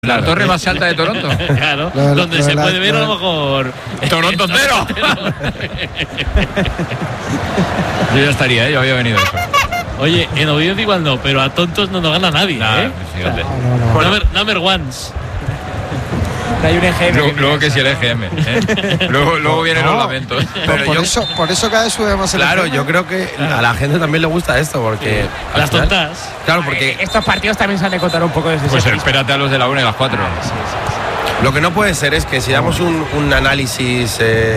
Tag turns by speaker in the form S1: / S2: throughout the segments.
S1: La torre más alta de Toronto.
S2: Claro, donde se puede ver a lo mejor
S1: Toronto entero. Yo ya estaría, yo había venido eso.
S2: Oye, en audiencia igual no, pero a tontos no nos gana nadie,
S1: Fíjate.
S2: Number ones.
S3: No hay un EGM.
S1: Luego que si el EGM. Luego vienen los lamentos.
S4: Pero por eso cada vez sube más el
S5: Claro,
S4: EGM.
S5: yo creo que a la gente también le gusta esto, porque...
S2: Las tontas.
S5: Claro, porque
S3: Estos partidos también se han de contar un poco desde
S1: Pues
S3: ese
S1: espérate a los de la 1 y las 4.
S5: lo que no puede ser es que si damos un análisis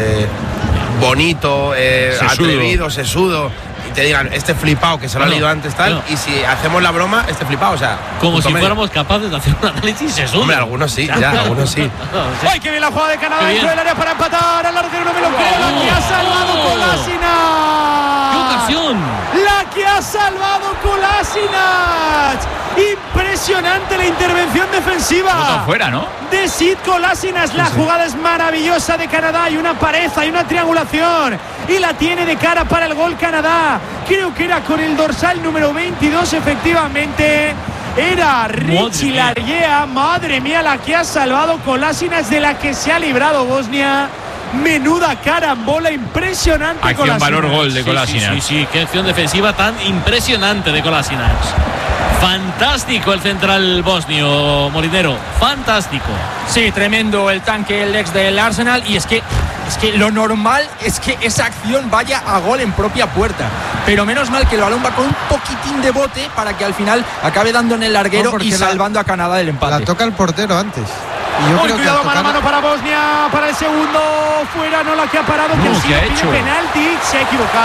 S5: bonito, atrevido, sesudo, y te digan, este flipado que se lo ha leído antes, tal, y si hacemos la broma, este flipado, o sea...
S2: Como si
S5: medio.
S2: fuéramos capaces de hacer un análisis eso.
S5: Hombre, algunos sí, algunos sí.
S3: ¡Ay, qué bien la jugada de Canadá
S2: Qué
S3: dentro
S2: bien.
S3: del área para empatar! Al larguero no me lo creo. La que ha salvado Kolasinac.
S2: ¡Qué ocasión!
S3: La que ha salvado Kolasinac. Impresionante la intervención defensiva.
S1: Bota fuera, ¿no?
S3: De Sid Kolasinac. La jugada es maravillosa de Canadá. Hay una pared, hay una triangulación. Y la tiene de cara para el gol Canadá. Creo que era con el dorsal número 22, efectivamente. Era Richie Larguea. Madre mía, la que ha salvado Kolasinac, de la que se ha librado Bosnia. Menuda carambola, impresionante.
S1: Acción,
S3: Kolasinac.
S1: valor, gol de Kolasinac.
S2: Sí, qué acción defensiva tan impresionante de Kolasinac. Fantástico el central bosnio, Molinero. Fantástico.
S6: Sí, tremendo el tanque, el ex del Arsenal. Y es que lo normal es que esa acción vaya a gol en propia puerta. Pero menos mal que el balón va con un poquitín de bote para que al final acabe dando en el larguero y salvando a Canadá del empate.
S4: La toca el portero antes. Y yo creo que
S3: cuidado,
S4: al
S3: mano a mano para Bosnia, para el segundo, fuera, no la que ha parado, que
S1: No,
S3: sí
S1: ¿qué ha
S3: pide
S1: hecho?
S3: penalti, se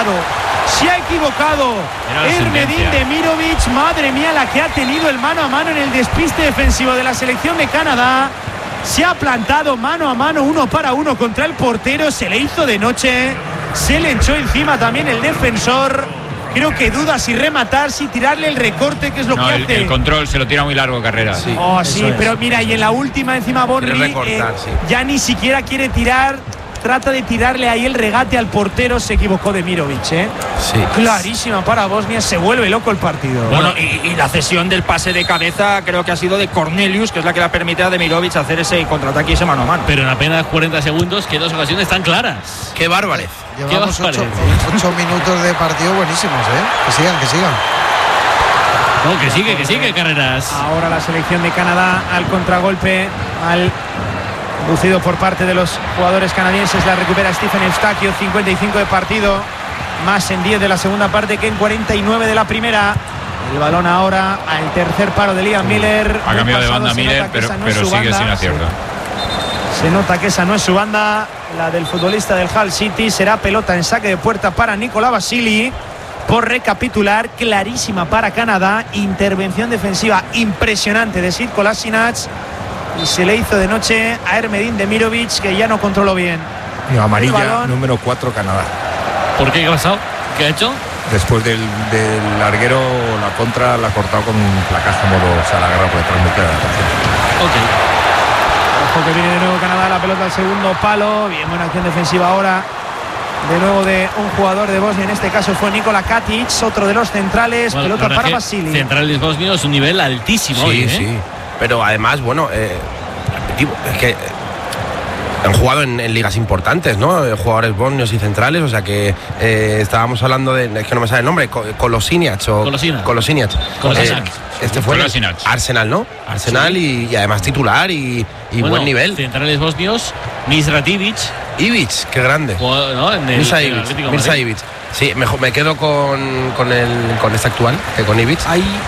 S3: ha equivocado,
S1: Era la
S3: Ermedin
S1: sentencia.
S3: Demirovic, madre mía, la que ha tenido el mano a mano en el despiste defensivo de la selección de Canadá, se ha plantado mano a mano, 1-1 contra el portero, se le hizo de noche, se le echó encima también el defensor. Creo que duda si rematar, si tirarle el recorte, que es lo
S1: No,
S3: que
S1: el
S3: hace.
S1: control se lo tira muy largo, Carrera.
S5: Sí.
S3: Oh, sí,
S6: es.
S3: pero mira, y en la última encima Borri
S5: Quiere recortar, sí.
S3: ya ni siquiera quiere tirar, trata de tirarle ahí el regate al portero, se equivocó Demirovic,
S5: Sí.
S3: Clarísima para Bosnia, se vuelve loco el partido.
S6: Bueno, y la cesión del pase de cabeza creo que ha sido de Cornelius, que es la que le ha permitido a Demirovic hacer ese contraataque y ese mano a mano.
S2: Pero en apenas 40 segundos, que dos ocasiones tan claras.
S5: ¡Qué bárbarez!
S4: Llevamos
S2: ¿Qué os
S4: 8 minutos de partido buenísimos, Que sigan.
S2: No, que sigue, Carreras.
S3: Ahora la selección de Canadá al contragolpe, al lucido por parte de los jugadores canadienses, la recupera Stephen Eustaquio, 55 de partido, más en 10 de la segunda parte que en 49 de la primera. El balón ahora al tercer paro de Liam Miller.
S1: Ha cambiado de banda
S3: Se
S1: Miller,
S3: nota que esa no es
S1: pero
S3: su
S1: sigue
S3: banda.
S1: sin acierto.
S3: Se nota que esa no es su banda, la del futbolista del Hull City. Será pelota en saque de puerta para Nicola Basili. Por recapitular, clarísima para Canadá, intervención defensiva impresionante de Sid Kolasinac y se le hizo de noche a Ermedin Demirovic, que ya no controló bien.
S7: Y
S3: El
S7: amarilla
S3: balón.
S7: número 4 Canadá.
S2: ¿Por qué? ¿Qué ha pasado? ¿Qué ha hecho?
S7: Después del larguero, la contra la ha cortado con un placaje modo, o sea, la agarra por detrás muy clara.
S2: Ok.
S3: Ojo que viene de nuevo Canadá, la pelota al segundo palo, bien buena acción defensiva ahora. De nuevo de un jugador de Bosnia, en este caso fue Nikola Katic, otro de los centrales,
S2: Bueno,
S3: pelota
S2: la verdad
S3: para
S2: que
S3: Basili.
S2: Centrales bosnios, un nivel altísimo hoy, ¿eh?
S5: Sí. Pero además, bueno, es que han jugado en ligas importantes, ¿no? Jugadores bosnios y centrales, o sea que estábamos hablando de, es que no me sale el nombre, Kolasinac o
S2: Kolasinac.
S5: Kolasinac.
S2: Kolasinac.
S5: Fue
S1: Kolasinac.
S5: Arsenal, ¿no? Arsenal y además titular y
S2: Bueno,
S5: buen nivel.
S2: Centrales bosnios, Misrativic,
S5: Ivic, qué grande.
S2: ¿no? En el
S5: Mirza
S2: en el
S5: Ivic,
S2: Atlético de
S5: Mirza
S2: Madrid.
S5: Ivic. Sí, mejor me quedo con este actual que con Ivic.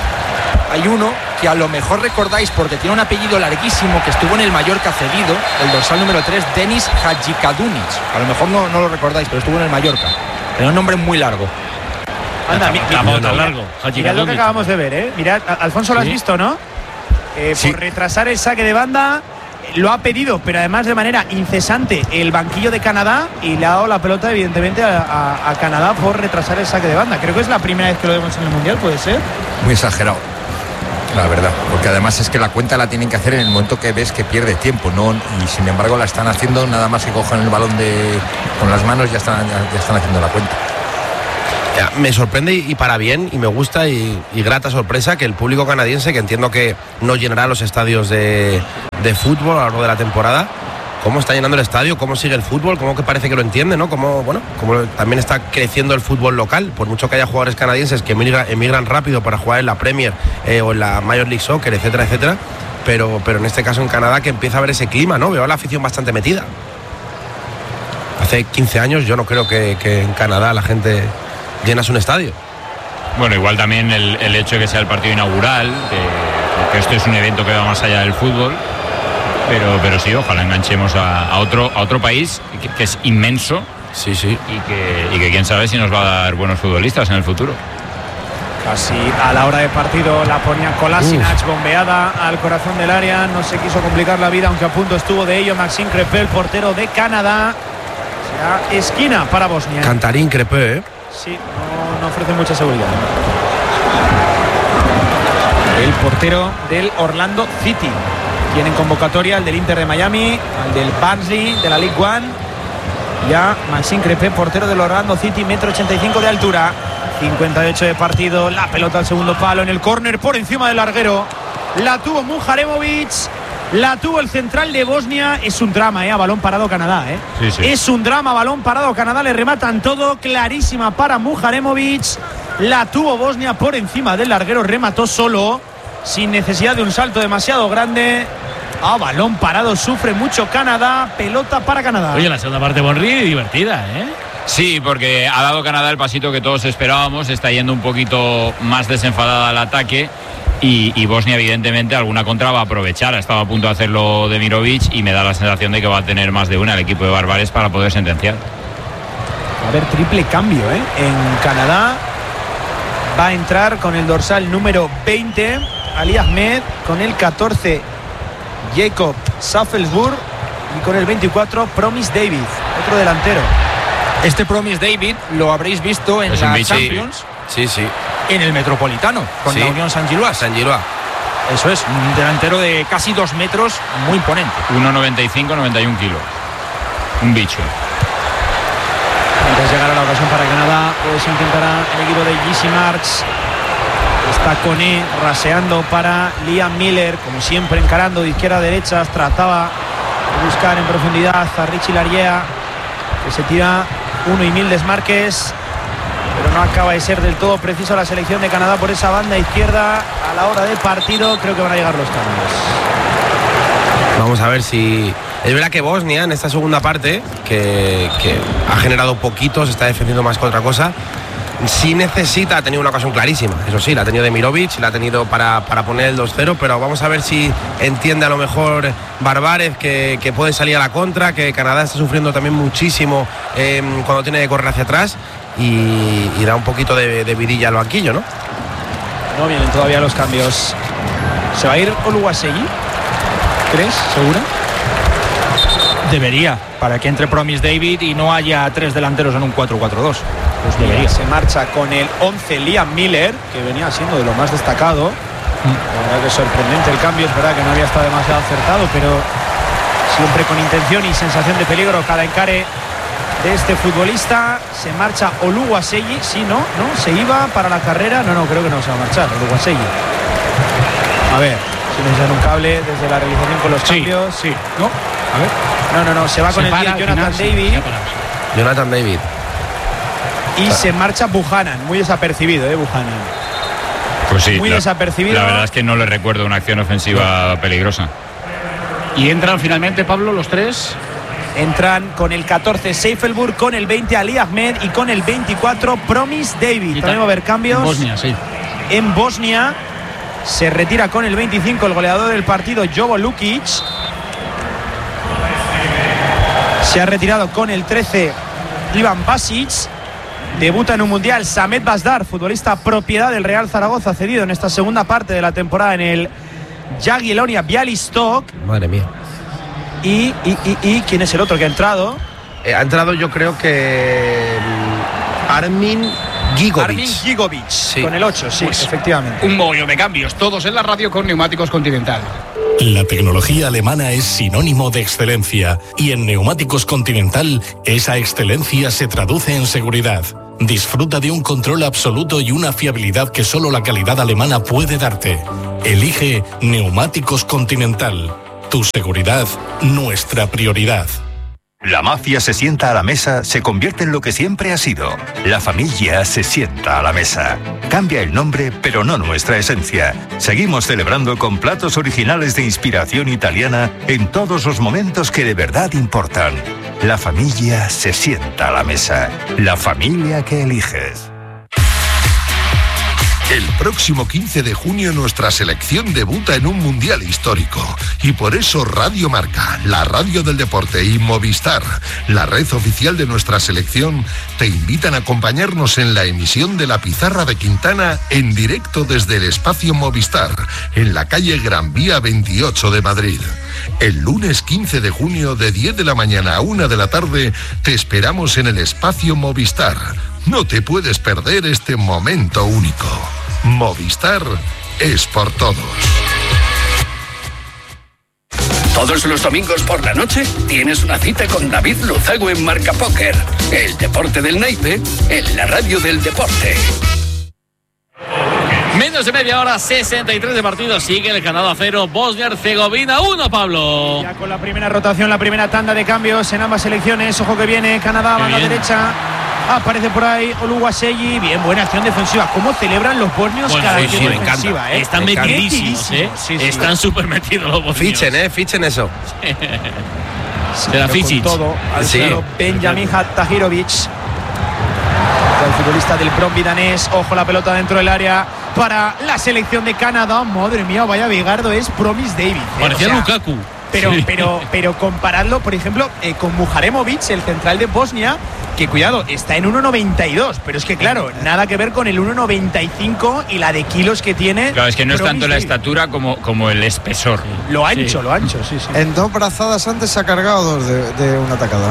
S6: Hay uno que a lo mejor recordáis porque tiene un apellido larguísimo, que estuvo en el Mallorca cedido, el dorsal número 3, Denis Hadzikadunic. A lo mejor no lo recordáis, pero estuvo en el Mallorca. Tenía un nombre muy largo.
S3: Anda,
S2: Tan largo.
S3: mirad lo que acabamos de ver, Mirad, Alfonso, lo has visto, ¿no?
S7: Sí.
S3: Por retrasar el saque de banda, lo ha pedido, pero además de manera incesante, el banquillo de Canadá, y le ha dado la pelota evidentemente a Canadá por retrasar el saque de banda. Creo que es la primera vez que lo vemos en el Mundial, ¿puede ser?
S7: Muy exagerado, la verdad, porque además es que la cuenta la tienen que hacer en el momento que ves que pierde tiempo, ¿no? Y sin embargo la están haciendo, nada más que cojan el balón con las manos, ya están haciendo la cuenta.
S5: Me sorprende y para bien, y me gusta y grata sorpresa que el público canadiense, que entiendo que no llenará los estadios de fútbol a lo largo de la temporada, cómo está llenando el estadio, cómo sigue el fútbol, cómo que parece que lo entiende, ¿no? Cómo también está creciendo el fútbol local, por mucho que haya jugadores canadienses que emigran rápido para jugar en la Premier o en la Major League Soccer, etcétera, etcétera, pero en este caso en Canadá que empieza a haber ese clima, ¿no? Veo a la afición bastante metida. Hace 15 años yo no creo que en Canadá la gente llenas un estadio.
S1: Bueno, igual también el hecho de que sea el partido inaugural, que esto es un evento que va más allá del fútbol, pero sí, ojalá enganchemos a otro país que es inmenso.
S5: Sí, sí.
S1: Y que quién sabe si nos va a dar buenos futbolistas en el futuro.
S3: Casi a la hora de partido la ponía Kolasinac, bombeada al corazón del área, no se quiso complicar la vida, aunque a punto estuvo de ello Maxime Crépin, el portero de Canadá. Será esquina para Bosnia.
S5: Cantarín Crépin, ¿eh?
S3: Sí, no ofrece mucha seguridad. El portero del Orlando City. Tienen convocatoria el del Inter de Miami, al del Barnsley de la League One. Ya Maxime Crépin, portero del Orlando City, 1,85 m de altura. 58 de partido, la pelota al segundo palo en el córner por encima del larguero. La tuvo Muharemovic, la tuvo el central de Bosnia. Es un drama, a balón parado Canadá,
S1: Sí, sí.
S3: Es un drama, balón parado Canadá, le rematan todo, clarísima para Muharemovic. La tuvo Bosnia por encima del larguero, remató solo, sin necesidad de un salto demasiado grande. Balón parado, sufre mucho Canadá, pelota para Canadá.
S2: Oye, la segunda parte bonri divertida,
S1: Sí, porque ha dado Canadá el pasito que todos esperábamos, está yendo un poquito más desenfadada al ataque y Bosnia evidentemente alguna contra va a aprovechar. Ha estado a punto de hacerlo Demirovic y me da la sensación de que va a tener más de una el equipo de Barbares para poder sentenciar.
S3: Va a haber triple cambio, En Canadá va a entrar con el dorsal número 20 Ali Ahmed, con el 14 Jacob Saffelsburg y con el 24 Promise David, otro delantero.
S6: Este Promise David lo habréis visto en la Champions.
S5: Sí, sí.
S6: En el Metropolitano, con la Unión Saint-Gilloise. Eso es, un delantero de casi 2 metros, muy imponente.
S1: 1,95, 91 kilos. Un bicho.
S3: Antes de llegar a la ocasión para Canadá, pues intentará el equipo de Jesse Marks. Está Koné raseando para Liam Miller, como siempre encarando de izquierda a derecha. Trataba de buscar en profundidad a Richie Lariea, que se tira 1 y 1000 desmarques, pero no acaba de ser del todo preciso la selección de Canadá por esa banda izquierda. A la hora del partido creo que van a llegar los cambios.
S5: Vamos a ver si... Es verdad que Bosnia en esta segunda parte, que ha generado poquitos, está defendiendo más que otra cosa, sí necesita, ha tenido una ocasión clarísima, eso sí, la ha tenido Demirovic, la ha tenido para poner el 2-0, pero vamos a ver si entiende a lo mejor Barbares que puede salir a la contra, que Canadá está sufriendo también muchísimo cuando tiene que correr hacia atrás y da un poquito de vidilla al banquillo, ¿no?
S3: No vienen todavía los cambios. ¿Se va a ir Oluwaseyi? ¿Crees? ¿Segura?
S6: Debería, para que entre Promise David y no haya 3 delanteros en un 4-4-2. Pues
S3: debería. Se marcha con el 11 Liam Miller, que venía siendo de lo más destacado. La verdad que es sorprendente el cambio, es verdad que no había estado demasiado acertado, pero siempre con intención y sensación de peligro cada encare de este futbolista. Se marcha Oluwaseyi, sí, no, se iba para la carrera, no, creo que no se va a marchar Oluwaseyi. A ver, si necesitan un cable desde la realización con los cambios.
S6: Sí, ¿no? A ver.
S3: No, se va con el tío Jonathan David.
S5: Jonathan David.
S3: Y se marcha Buchanan, muy desapercibido, Buchanan.
S1: Pues sí,
S3: muy desapercibido.
S1: La verdad es que no le recuerdo una acción ofensiva peligrosa.
S2: Y entran finalmente, Pablo, los 3.
S3: Entran con el 14 Seifelburg, con el 20 Ali Ahmed y con el 24 Promise David. También va a haber cambios.
S2: En Bosnia, sí.
S3: En Bosnia se retira con el 25 el goleador del partido, Jovo Lukic. Se ha retirado con el 13 Ivan Basic. Debuta en un mundial Samet Basdar, futbolista propiedad del Real Zaragoza, cedido en esta segunda parte de la temporada en el Jagiellonia Białystok.
S5: Madre mía.
S3: Y ¿quién es el otro que ha entrado?
S5: Ha entrado, yo creo que Armin Gigovic,
S3: sí. Con el 8, sí, pues, efectivamente.
S8: Un mogollón de cambios, todos en la radio con Neumáticos Continental.
S9: La tecnología alemana es sinónimo de excelencia y en Neumáticos Continental esa excelencia se traduce en seguridad. Disfruta de un control absoluto y una fiabilidad que solo la calidad alemana puede darte. Elige Neumáticos Continental. Tu seguridad, nuestra prioridad.
S10: La mafia se sienta a la mesa, se convierte en lo que siempre ha sido. La familia se sienta a la mesa. Cambia el nombre, pero no nuestra esencia. Seguimos celebrando con platos originales de inspiración italiana en todos los momentos que de verdad importan. La familia se sienta a la mesa. La familia que eliges.
S11: El próximo 15 de junio nuestra selección debuta en un mundial histórico. Y por eso Radio Marca, la radio del deporte, y Movistar, la red oficial de nuestra selección, te invitan a acompañarnos en la emisión de La Pizarra de Quintana en directo desde el espacio Movistar, en la calle Gran Vía 28 de Madrid. El lunes 15 de junio de 10 de la mañana a 1 de la tarde te esperamos en el espacio Movistar. No te puedes perder este momento único. Movistar es por todos.
S12: Todos los domingos por la noche tienes una cita con David Luzago en Marca Póker. El deporte del naipe en la radio del deporte.
S2: Menos de media hora, 63 de partido. Sigue el Canadá 0, Bosnia-Herzegovina 1, Pablo.
S3: Ya con la primera rotación, la primera tanda de cambios en ambas selecciones. Ojo que viene Canadá, banda derecha. Aparece por ahí Oluwaseyi. Bien, buena acción defensiva. ¿Cómo celebran los bosnios cada acción defensiva?
S2: Están metidísimos, Sí. Están súper metidos los bosnios.
S5: Fichen eso.
S2: De la Fichic.
S3: Todo al claro, Benjamin Tahirovic, el futbolista del Brøndby danés. Ojo, la pelota dentro del área para la selección de Canadá. Madre mía, vaya bigardo es Promis David.
S2: Parecía Lukaku.
S3: Pero compararlo, por ejemplo, con Muharemovic, el central de Bosnia, que cuidado, está en 1,92, pero es que claro, nada que ver con el 1,95 y la de kilos que tiene.
S1: Claro, es que no es tanto la estatura como el espesor.
S3: Lo ancho, sí.
S4: En 2 brazadas antes se ha cargado 2 de una atacada.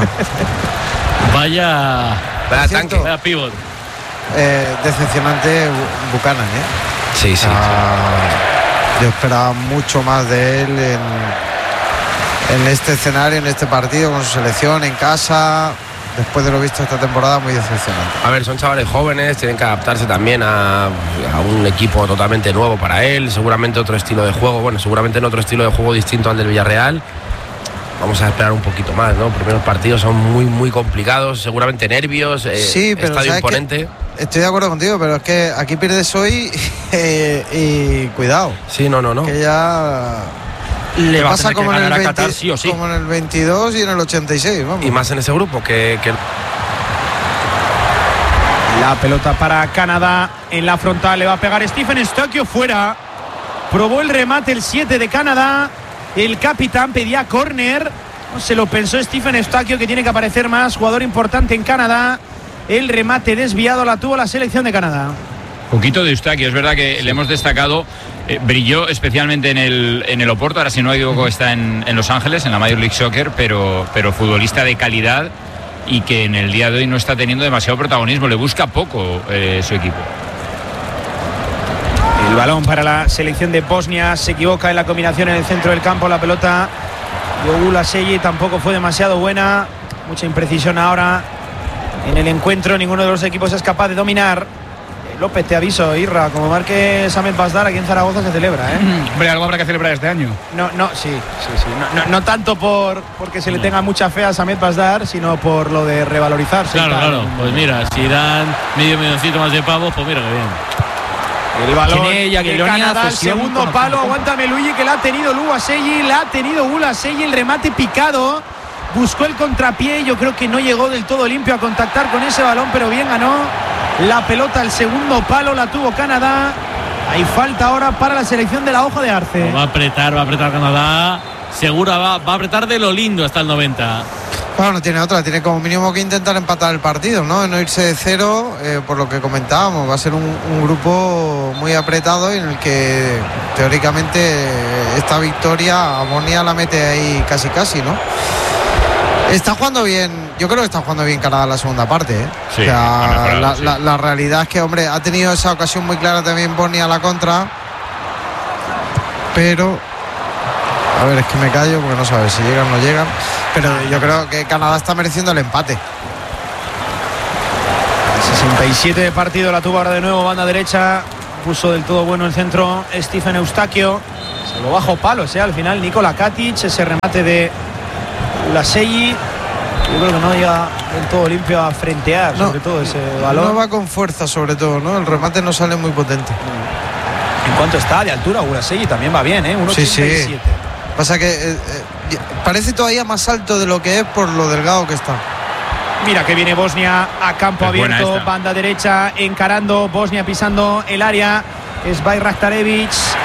S2: Vaya
S5: tanque.
S2: Vaya pivot.
S4: Decepcionante Buchanan,
S5: Sí.
S4: Yo esperaba mucho más de él en este escenario, en este partido, con su selección, en casa. Después de lo visto esta temporada, muy decepcionante.
S5: A ver, son chavales jóvenes, tienen que adaptarse también a un equipo totalmente nuevo para él, seguramente otro estilo de juego, seguramente en otro estilo de juego distinto al del Villarreal. Vamos a esperar un poquito más, ¿no? Los primeros partidos son muy, muy complicados, seguramente nervios,
S4: sí, pero
S5: estadio imponente.
S4: Estoy de acuerdo contigo, pero es que aquí pierdes hoy y cuidado.
S5: Sí, no.
S4: Que ya le pasa como en, como en el 22 y en el 86, vamos.
S5: Y más en ese grupo que...
S3: La pelota para Canadá en la frontal, le va a pegar Stephen Eustaquio fuera. Probó el remate el 7 de Canadá. El capitán pedía córner. No se lo pensó Stephen Eustaquio, que tiene que aparecer más, jugador importante en Canadá. El remate desviado la tuvo la selección de Canadá.
S1: Poquito de Eustaquio, es verdad que le hemos destacado. Brilló especialmente en el Oporto, ahora si no me equivoco está en Los Ángeles, en la Major League Soccer, pero futbolista de calidad y que en el día de hoy no está teniendo demasiado protagonismo, le busca poco su equipo.
S3: El balón para la selección de Bosnia, se equivoca en la combinación en el centro del campo, la pelota de Oluwaseyi tampoco fue demasiado buena, mucha imprecisión ahora en el encuentro, ninguno de los equipos es capaz de dominar. López, te aviso, Irra, como marque Samet Basdar, aquí en Zaragoza se celebra,
S8: Hombre, algo habrá que celebrar este año.
S3: Sí. No tanto porque se le tenga mucha fe a Samet Basdar, sino por lo de revalorizarse.
S2: Claro. Pues mira, si dan medio milloncito más de pavos, pues mira que bien.
S3: El balón de Canadá, el segundo palo, aguántame Luigi, que la ha tenido Oluwaseyi, el remate picado, buscó el contrapié, yo creo que no llegó del todo limpio a contactar con ese balón, pero bien ganó la pelota, el segundo palo la tuvo Canadá. Hay falta ahora para la selección de la Hoja de Arce.
S2: Va a apretar Canadá, segura va a apretar de lo lindo hasta el 90.
S4: Bueno, no tiene otra, tiene como mínimo que intentar empatar el partido, ¿no? No irse de cero, por lo que comentábamos. Va a ser un grupo muy apretado en el que teóricamente esta victoria a Bosnia la mete ahí casi, ¿no? Está jugando bien, yo creo que está jugando bien Canadá la segunda parte,
S1: Sí,
S4: o sea, la realidad es que, hombre, ha tenido esa ocasión muy clara también Bosnia a la contra, pero a ver, es que me callo porque no sabes si llegan o no llegan, pero yo creo que Canadá está mereciendo el empate.
S3: 67 de partido, la tuvo ahora de nuevo, banda derecha. Puso del todo bueno el centro Stephen Eustaquio. Se lo bajo palos, al final Nikola Katic. Ese remate de Ulaseyi, yo creo que no llega del todo limpio a frentear, sobre todo ese balón.
S4: No va con fuerza, sobre todo, ¿no? El remate no sale muy potente.
S3: En cuanto está de altura, Ulaseyi también va bien, 1,87.
S4: Sí. Pasa que parece todavía más alto de lo que es por lo delgado que está.
S3: Mira que viene Bosnia a campo abierto, banda derecha, encarando, Bosnia pisando el área. Es Bayraktarevic.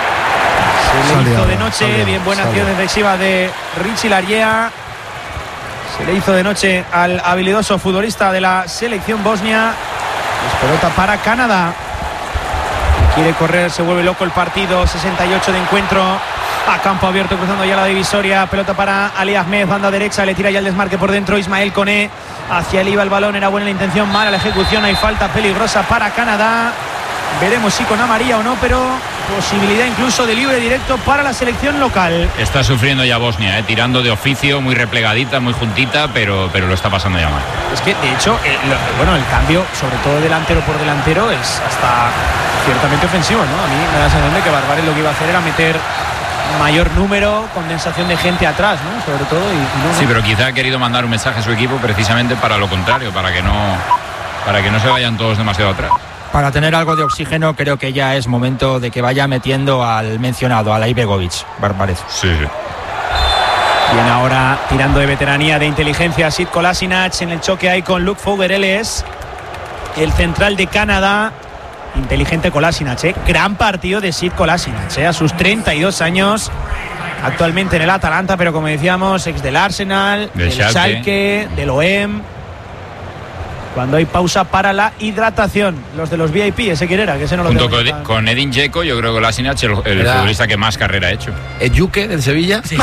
S3: Se le hizo de noche, bien buena acción defensiva de Richie Larrea. Se le hizo de noche al habilidoso futbolista de la selección bosnia. Es pelota para Canadá. Quiere correr, se vuelve loco el partido. 68 de encuentro. A campo abierto, cruzando ya la divisoria. Pelota para Ali Ahmed, banda derecha. Le tira ya el desmarque por dentro Ismael Koné. Hacia él iba el balón, era buena la intención, mala la ejecución. Hay falta peligrosa para Canadá. Veremos si con amarilla o no, pero posibilidad incluso de libre directo para la selección local.
S1: Está sufriendo ya Bosnia, tirando de oficio, muy replegadita, muy juntita, pero lo está pasando ya mal.
S3: Es que, de hecho, el cambio, sobre todo delantero por delantero, es hasta ciertamente ofensivo, ¿no? A mí me da la sensación de que Barbares lo que iba a hacer era meter mayor número, condensación de gente atrás, ¿no? Sobre todo.
S1: Sí, pero quizá ha querido mandar un mensaje a su equipo precisamente para lo contrario, para que no se vayan todos demasiado atrás.
S6: Para tener algo de oxígeno, creo que ya es momento de que vaya metiendo al mencionado, a Ibegovic, Barbares.
S1: Sí.
S3: Viene ahora tirando de veteranía, de inteligencia, Sid Kolasinac. En el choque ahí con Luke Foguereles, el central de Canadá. Inteligente Kolasinac, gran partido de Sid Kolasinac, a sus 32 años, actualmente en el Atalanta, pero como decíamos, ex del Arsenal, del Schalke, del OM. Cuando hay pausa para la hidratación, los de los VIP, ese quién era, que ese no lo
S1: junto con Edin Dzeko, yo creo que Kolasinac el futbolista que más carrera ha hecho.
S5: Ejuke del Sevilla.
S8: Sí.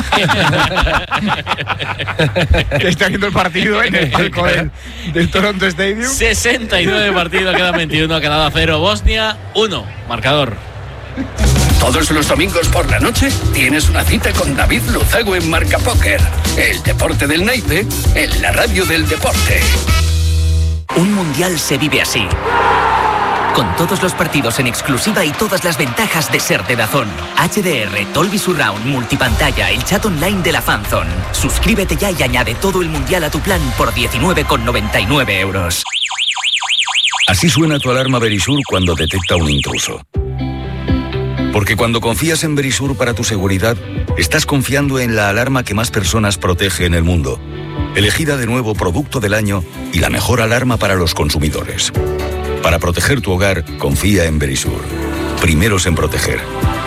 S8: Está viendo el partido en el palco del Toronto Stadium.
S2: 69 partidos, quedan 21, Canadá 0, Bosnia 1, marcador.
S12: Todos los domingos por la noche tienes una cita con David Luzago en Marca Póker, el deporte del naipe en la radio del deporte.
S13: Un mundial se vive así, con todos los partidos en exclusiva y todas las ventajas de ser de DAZN. HDR, Dolby Surround, multipantalla, el chat online de la Fanzone. Suscríbete ya y añade todo el mundial a tu plan por 19,99 euros.
S14: Así suena tu alarma Verisur cuando detecta un intruso. Porque cuando confías en Verisur para tu seguridad, estás confiando en la alarma que más personas protege en el mundo. Elegida de nuevo producto del año y la mejor alarma para los consumidores. Para proteger tu hogar, confía en Verisur. Primeros en proteger.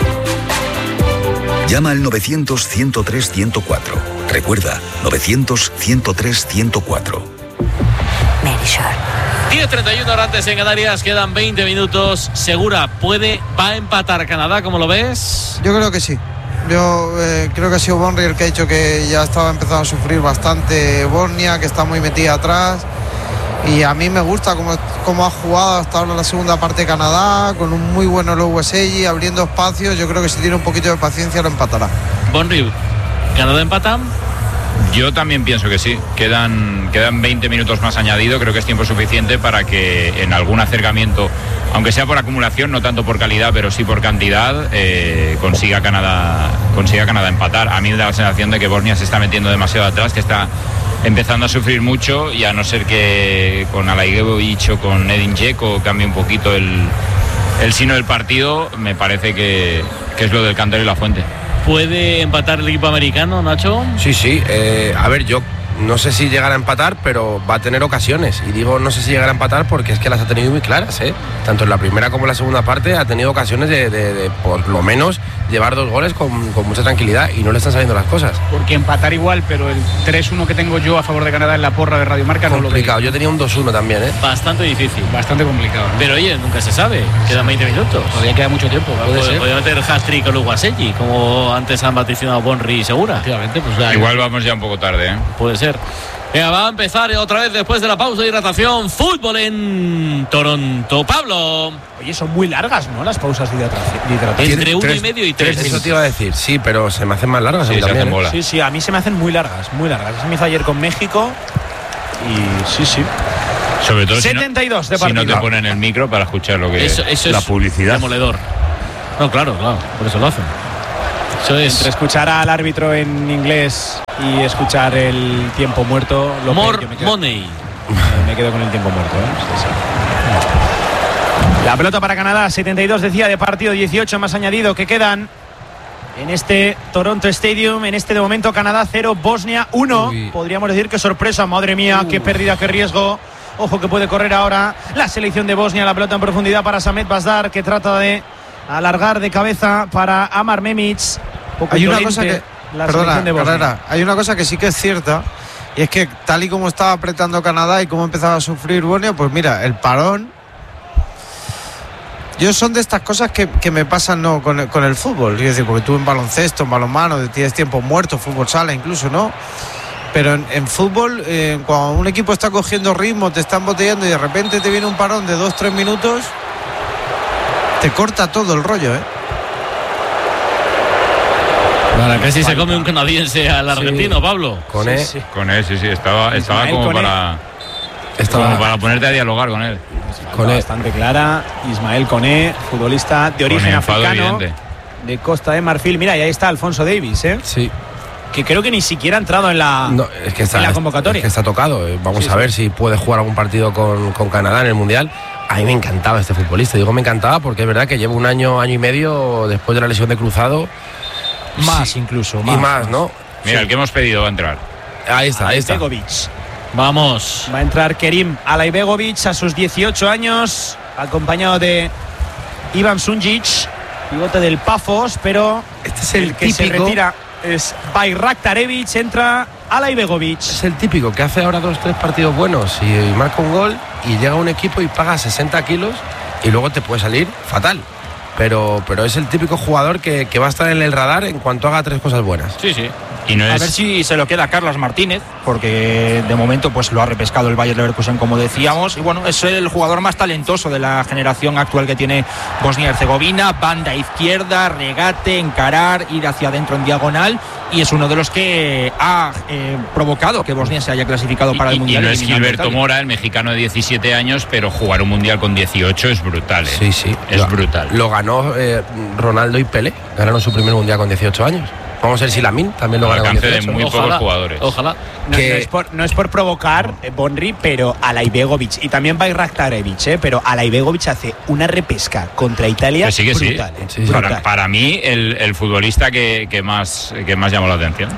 S14: Llama al 900-103-104. Recuerda, 900-103-104.
S13: Verisur.
S2: 10:31 horas antes en Canarias, quedan 20 minutos. Segura, va a empatar Canadá, ¿cómo lo ves?
S4: Yo creo que sí. Yo creo que ha sido Bonri el que ha dicho que ya estaba empezando a sufrir bastante Bosnia, que está muy metida atrás. Y a mí me gusta cómo ha jugado hasta ahora la segunda parte de Canadá, con un muy bueno Louaseyi, abriendo espacios. Yo creo que si tiene un poquito de paciencia lo empatará.
S2: Bonri, ¿Canadá empata?
S1: Yo también pienso que sí. Quedan 20 minutos más añadido. Creo que es tiempo suficiente para que en algún acercamiento, aunque sea por acumulación, no tanto por calidad, pero sí por cantidad, consiga Canadá empatar. A mí me da la sensación de que Bosnia se está metiendo demasiado atrás, que está empezando a sufrir mucho, y a no ser que con Alaigevic o con Edin Dzeko cambie un poquito el sino del partido, me parece que es lo del Cantero y la Fuente.
S2: ¿Puede empatar el equipo americano, Nacho?
S5: Sí. A ver, yo no sé si llegará a empatar, pero va a tener ocasiones. Y digo no sé si llegará a empatar porque es que las ha tenido muy claras, Tanto en la primera como en la segunda parte ha tenido ocasiones de por lo menos llevar 2 goles con mucha tranquilidad, y no le están saliendo las cosas.
S8: Porque empatar igual, pero el 3-1 que tengo yo a favor de Canadá en la porra de Radio Marca no lo veo.
S5: Complicado, yo tenía un 2-1 también,
S2: Bastante difícil.
S8: Bastante complicado, ¿no?
S2: Pero oye, nunca se sabe, quedan 20 minutos.
S8: Todavía queda mucho tiempo, puede ser.
S2: Podría meter hat-trick o Louaseyi, como antes han vaticinado Bonri y Segura.
S8: Efectivamente, pues
S1: igual vamos ya un poco tarde,
S2: Puede ser. Va a empezar otra vez después de la pausa de hidratación. Fútbol en Toronto. Pablo.
S3: Oye, son muy largas, ¿no? Las pausas de hidratación.
S2: Entre 1,5 y 3.
S5: Eso te iba a decir, sí, pero se me hacen más largas.
S1: Sí,
S5: también,
S3: Sí, a mí se me hacen muy largas, muy largas. Eso me hizo ayer con México y sí.
S1: Sobre todo
S3: 72 de
S1: si
S3: partido.
S1: no te ponen el micro para escuchar lo que
S2: eso
S1: la
S2: es
S1: publicidad.
S2: Demoledor. No, claro, por eso lo hacen. Eso es.
S3: Entre escuchar al árbitro en inglés y escuchar el tiempo muerto,
S2: More money.
S3: Me quedo con el tiempo muerto, ¿eh? Sí. La pelota para Canadá, 72 decía de partido, 18 más añadido que quedan en este Toronto Stadium. En este de momento Canadá 0, Bosnia 1. Podríamos decir que sorpresa, madre mía, qué pérdida, qué riesgo. Ojo que puede correr ahora la selección de Bosnia. La pelota en profundidad para Samet Bazdar, que trata de alargar de cabeza para Amar Memic.
S4: Hay una cosa que, perdona, hay una cosa que sí que es cierta, y es que tal y como estaba apretando Canadá y cómo empezaba a sufrir Bosnia, pues mira, el parón. Yo son de estas cosas que me pasan ¿no? con el fútbol. Es decir, porque tú en baloncesto, en balonmano, tienes tiempo muerto, fútbol sala incluso, ¿no? Pero en fútbol, cuando un equipo está cogiendo ritmo, te está embotellando y de repente te viene un parón de 2-3 minutos, te corta todo el rollo, ¿eh?
S2: Para casi se come un canadiense al argentino, Pablo.
S1: Con sí. Estaba como para... Como para ponerte a dialogar con él.
S3: Bastante clara. Ismael Koné, futbolista de origen africano, de Costa de Marfil. Mira, y ahí está Alfonso Davies, ¿eh?
S5: Sí.
S3: Que creo que ni siquiera ha entrado en la, en la convocatoria.
S5: Es que está tocado. Vamos a ver si puede jugar algún partido con Canadá en el Mundial. A mí me encantaba este futbolista. Digo me encantaba porque es verdad que llevo un año y medio después de la lesión de cruzado.
S6: Más incluso.
S5: Más, ¿no?
S1: Mira, el que hemos pedido va a entrar.
S5: Ahí está.
S2: Vamos.
S3: Va a entrar Kerim Alaibegovic a sus 18 años, acompañado de Ivan Sunjic, pivote del Pafos, pero
S5: este es el
S3: que
S5: típico,
S3: se retira es Bayraktarevic, entra Alaibegovic.
S5: Es el típico que hace ahora 2-3 partidos buenos y marca un gol y llega a un equipo y paga 60 kilos y luego te puede salir fatal. Pero es el típico jugador que va a estar en el radar en cuanto haga 3 cosas buenas.
S1: Sí. Y no
S6: a ver si se lo queda Carlos Martínez, porque de momento pues lo ha repescado el Bayer Leverkusen, como decíamos, y bueno, es el jugador más talentoso de la generación actual que tiene Bosnia-Herzegovina. Banda izquierda, regate, encarar, ir hacia adentro en diagonal, y es uno de los que ha provocado que Bosnia se haya clasificado para el Mundial.
S1: Y no es Gilberto Mora, el mexicano de 17 años, pero jugar un Mundial con 18 es brutal, ¿eh?
S5: Sí.
S1: Es brutal.
S5: Lo ganó Ronaldo y Pelé, ganaron su primer Mundial con 18 años. Vamos a ver si Lamin también lo gana con 18.
S1: De muy pocos jugadores.
S2: Ojalá.
S3: No es por provocar, Bonri, pero Alaibegovic y también Bayraktarevic, pero Alaibegovic hace una repesca contra Italia brutal.
S1: Sí. Para mí, el futbolista que más llamó la atención.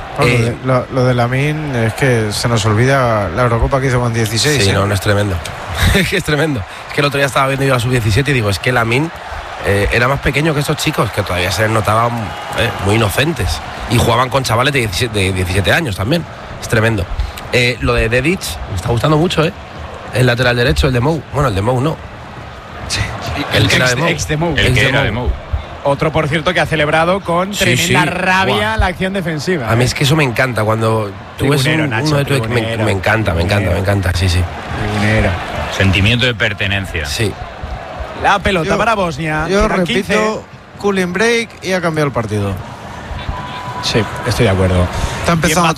S4: Lo de Lamin es que se nos olvida la Eurocopa que hizo con 16.
S5: Sí, no es tremendo. Es tremendo. Es que el otro día estaba viendo yo la sub-17 y digo, es que Lamin era más pequeño que estos chicos, que todavía se notaban muy inocentes y jugaban con chavales de 17 años también. Es tremendo. Lo de Dedic me está gustando mucho, el lateral derecho, el de Mou. Bueno, el de Mou no.
S3: Sí.
S8: El que era de Mou.
S3: Otro, por cierto, que ha celebrado con tremenda rabia la acción defensiva.
S5: A mí es que eso me encanta. Cuando tú ves uno de tu equipo, me encanta. Sí.
S1: Tribunero. Sentimiento de pertenencia.
S5: Sí.
S3: La pelota para Bosnia.
S4: Yo repito, cooling break y ha cambiado el partido.
S3: Sí, estoy de acuerdo.
S4: Está empezando a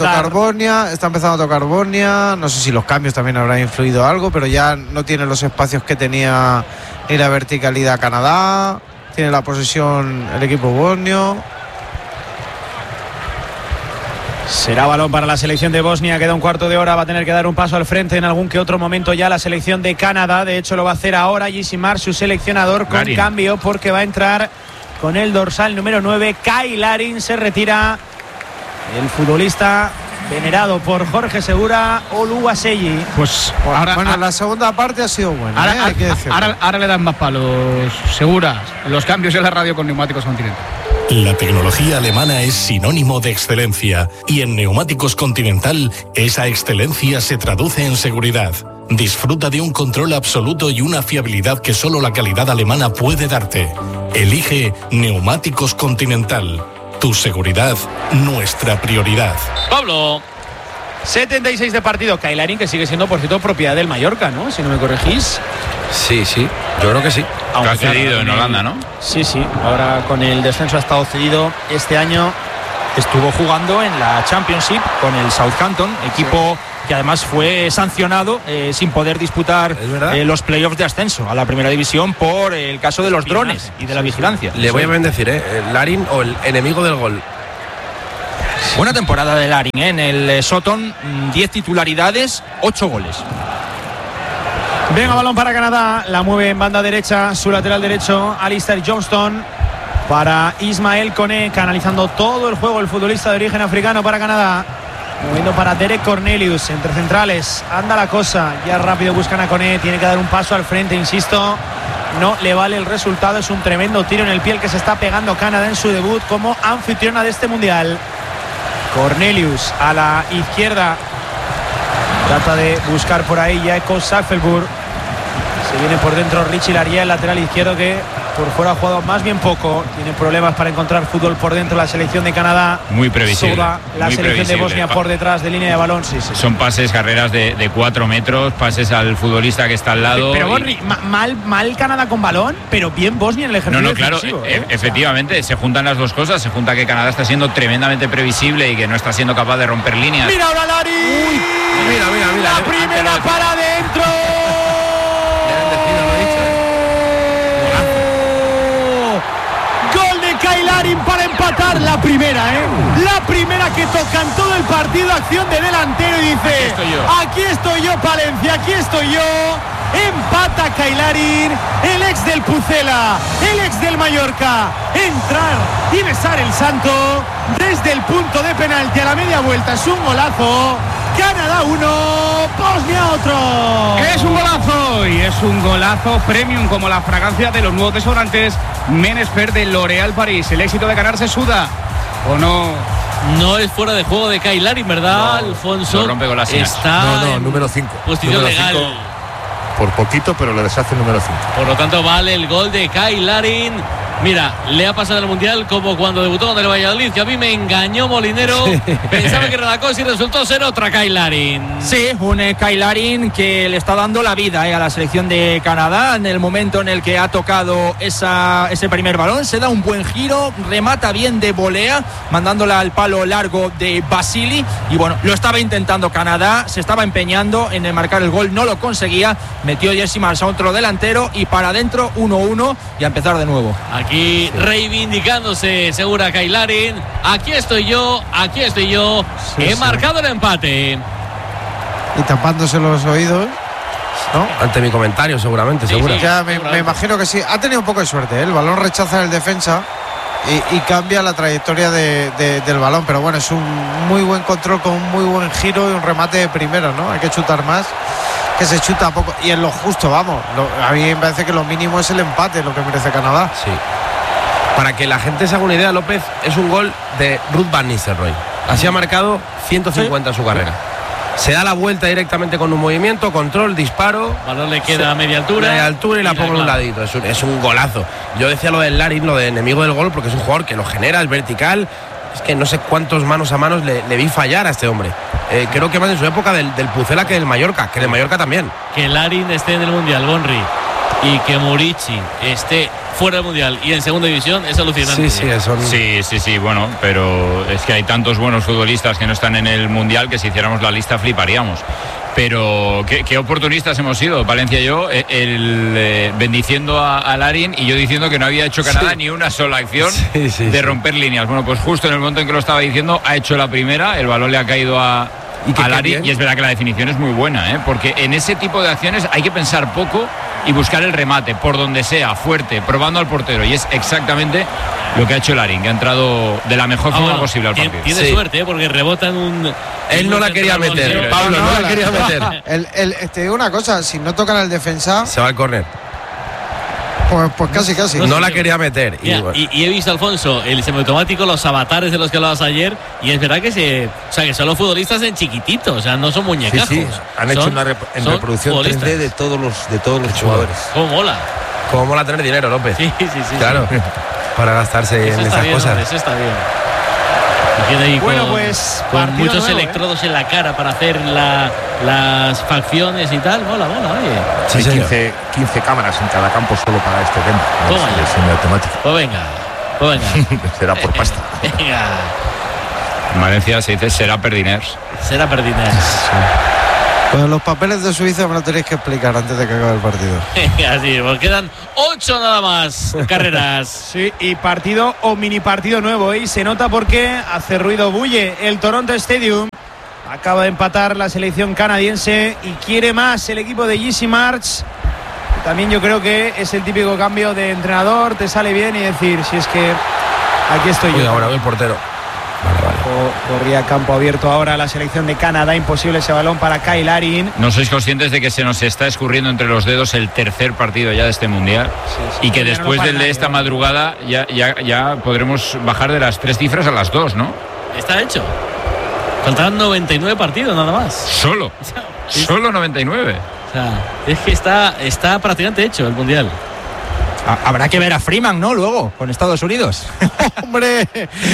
S4: tocar Bosnia. No sé si los cambios también habrán influido algo, pero ya no tiene los espacios que tenía ni la verticalidad Canadá. Tiene la posesión el equipo bosnio.
S3: Será balón para la selección de Bosnia. Queda un cuarto de hora. Va a tener que dar un paso al frente en algún que otro momento ya la selección de Canadá. De hecho, lo va a hacer ahora Yisimar, su seleccionador, con cambio, porque va a entrar con el dorsal número 9. Kai Larin se retira. El futbolista venerado por Jorge Segura, Oluwaseyi.
S8: Pues
S4: ahora, la segunda parte ha sido buena.
S8: Ahora le dan más palos Segura los cambios en la radio con Neumáticos Continental.
S9: La tecnología alemana es sinónimo de excelencia y en Neumáticos Continental esa excelencia se traduce en seguridad. Disfruta de un control absoluto y una fiabilidad que solo la calidad alemana puede darte. Elige Neumáticos Continental. Tu seguridad, nuestra prioridad.
S2: Pablo.
S3: 76 de partido. Kai Larin, que sigue siendo, por cierto, propiedad del Mallorca, ¿no? Si no me corregís.
S5: Sí, yo creo que sí.
S1: Ha cedido en Holanda, ¿no?
S3: Sí. Ahora con el descenso ha estado cedido este año.
S6: Estuvo jugando en la Championship con el Southampton, equipo que además fue sancionado sin poder disputar los playoffs de ascenso a la primera división por el caso de los drones y de la vigilancia.
S5: Le voy a bendecir, Larin, o el enemigo del gol.
S6: Buena temporada de Larin, en el Sutton, 10 titularidades, 8 goles.
S3: Venga, balón para Canadá, la mueve en banda derecha, su lateral derecho, Alistair Johnston, para Ismael Koné, canalizando todo el juego el futbolista de origen africano para Canadá, moviendo para Derek Cornelius, entre centrales, anda la cosa, ya rápido buscan a Koné, tiene que dar un paso al frente, insisto, no le vale el resultado, es un tremendo tiro en el pie el que se está pegando Canadá en su debut como anfitriona de este mundial. Cornelius a la izquierda, trata de buscar por ahí Jacob Schaffelburg. Se viene por dentro Richie Laryea, el lateral izquierdo, que por fuera ha jugado más bien poco. Tiene problemas para encontrar fútbol por dentro la selección de Canadá.
S1: Muy previsible.
S3: Soba, la
S1: muy
S3: selección
S1: previsible.
S3: de Bosnia por detrás de línea de balón. Sí.
S1: Son pases, carreras de 4 metros, pases al futbolista que está al lado.
S3: Pero Borri, mal Canadá con balón, pero bien Bosnia en el ejercicio
S1: No, claro, efectivamente, se juntan las dos cosas. Se junta que Canadá está siendo tremendamente previsible y que no está siendo capaz de romper líneas.
S3: Mira ahora Larin.
S5: Mira.
S3: La primera para adentro. Kyle Larin para empatar la primera, la primera que toca en todo el partido, acción de delantero y dice: aquí estoy yo Palencia, aquí estoy yo. Empata Kyle Larin, el ex del Pucela, el ex del Mallorca, entrar y besar el santo desde el punto de penalti a la media vuelta, es un golazo. Canadá 1, Bosnia otro.
S8: Es un golazo y es un golazo premium, como la fragancia de los nuevos desodorantes Menesper de L'Oréal París. El éxito de ganar se suda, ¿o no?
S2: No es fuera de juego de Kyle Larin, ¿verdad, Alfonso?
S1: Lo rompe con las
S2: está
S7: número 5.
S2: Posición legal.
S7: 5, por poquito, pero le deshace el número 5.
S2: Por lo tanto, vale el gol de Kyle Larin. Mira, le ha pasado el Mundial como cuando debutó con el Valladolid, que a mí me engañó Molinero. Pensaba que era la cosa y resultó ser otra Kyle Larin.
S6: Sí, un Kyle Larin que le está dando la vida a la selección de Canadá en el momento en el que ha tocado ese primer balón. Se da un buen giro, remata bien de volea, mandándola al palo largo de Basili. Y bueno, lo estaba intentando Canadá, se estaba empeñando en marcar el gol, no lo conseguía. Metió Jesse Marsh a otro delantero y para adentro 1-1 y a empezar de nuevo.
S2: Aquí reivindicándose, segura Kyle Larin. Aquí estoy yo. He marcado el empate.
S4: Y tapándose los oídos, ¿no?
S5: Ante mi comentario, seguramente, seguro.
S4: Ya me imagino que sí. Ha tenido un poco de suerte, ¿eh? El balón rechaza el defensa y cambia la trayectoria del balón. Pero bueno, es un muy buen control con un muy buen giro y un remate de primera, ¿no? Hay que chutar más, que se chuta poco. Y en lo justo, vamos. A mí me parece que lo mínimo es el empate, lo que merece Canadá.
S5: Sí. Para que la gente se haga una idea, López, es un gol de Ruud van Nistelrooy. Así ha marcado 150 en su carrera. Se da la vuelta directamente con un movimiento, control, disparo.
S2: Balón le queda a media altura.
S5: Y la pongo en un ladito. Es un golazo. Yo decía lo del Larin, lo de enemigo del gol, porque es un jugador que lo genera, es vertical. Es que no sé cuántos manos a manos le vi fallar a este hombre. Creo que más en su época del Pucela que del Mallorca, que del Mallorca también.
S2: Que Larin esté en el Mundial, Bonri, y que Murici esté fuera del Mundial y en segunda división es alucinante.
S1: Sí, bueno, pero es que hay tantos buenos futbolistas que no están en el Mundial que si hiciéramos la lista fliparíamos. Pero qué oportunistas hemos sido, Valencia y yo, bendiciendo a Larin y yo diciendo que no había hecho Canadá ni una sola acción de romper líneas. Bueno, pues justo en el momento en que lo estaba diciendo ha hecho la primera, el balón le ha caído a Larin y es verdad que la definición es muy buena, porque en ese tipo de acciones hay que pensar poco y buscar el remate por donde sea, fuerte, probando al portero, y es exactamente lo que ha hecho Larin, que ha entrado de la mejor forma posible al partido.
S2: Tiene suerte, porque rebota en un...
S5: Él no la quería meter, Pablo, no la quería meter.
S4: Te digo una cosa, si no tocan al defensa...
S5: Se va al córner.
S4: Pues casi.
S5: No la quería meter.
S2: Y he visto, Alfonso, el semiautomático, los avatares de los que hablabas ayer, y es verdad que que son los futbolistas en chiquitito, o sea, no son muñecajos.
S7: Sí, han hecho una reproducción 3D de todos los jugadores.
S2: ¿Cómo mola?
S5: ¿Cómo mola tener dinero, López?
S2: Sí.
S5: Claro, para gastarse en esas cosas.
S2: Hombre, eso está bien. Y queda ahí con muchos
S3: nuevo,
S2: electrodos en la cara para hacer las facciones y tal. Mola, oye.
S7: Sí, 15 cámaras en cada campo solo para este tema.
S2: Toma
S7: es semiautomático.
S2: Pues venga.
S7: Será por pasta.
S2: Venga.
S1: En Valencia se dice será per diners.
S2: Será per diners.
S4: Pues los papeles de Suiza me lo tenéis que explicar antes de que acabe el partido.
S2: Así, pues quedan 8 nada más carreras.
S3: Sí, y partido o mini partido nuevo, y se nota porque hace ruido, bulle el Toronto Stadium. Acaba de empatar la selección canadiense y quiere más el equipo de Jesse March. También yo creo que es el típico cambio de entrenador, te sale bien y decir, si es que aquí estoy yo.
S5: Ahora voy el portero.
S3: Corría campo abierto ahora la selección de Canadá, imposible ese balón para Kyle Larin.
S1: ¿No sois conscientes de que se nos está escurriendo entre los dedos el tercer partido ya de este mundial?
S3: Sí,
S1: y que después del de esta madrugada ya podremos bajar de las 3 cifras a las 2, ¿no?
S2: Está hecho. Faltan 99 partidos nada más.
S1: Solo 99.
S2: O sea, es que está prácticamente hecho el mundial.
S6: Habrá que ver a Freeman, ¿no? Luego, con Estados Unidos.
S4: ¡Hombre!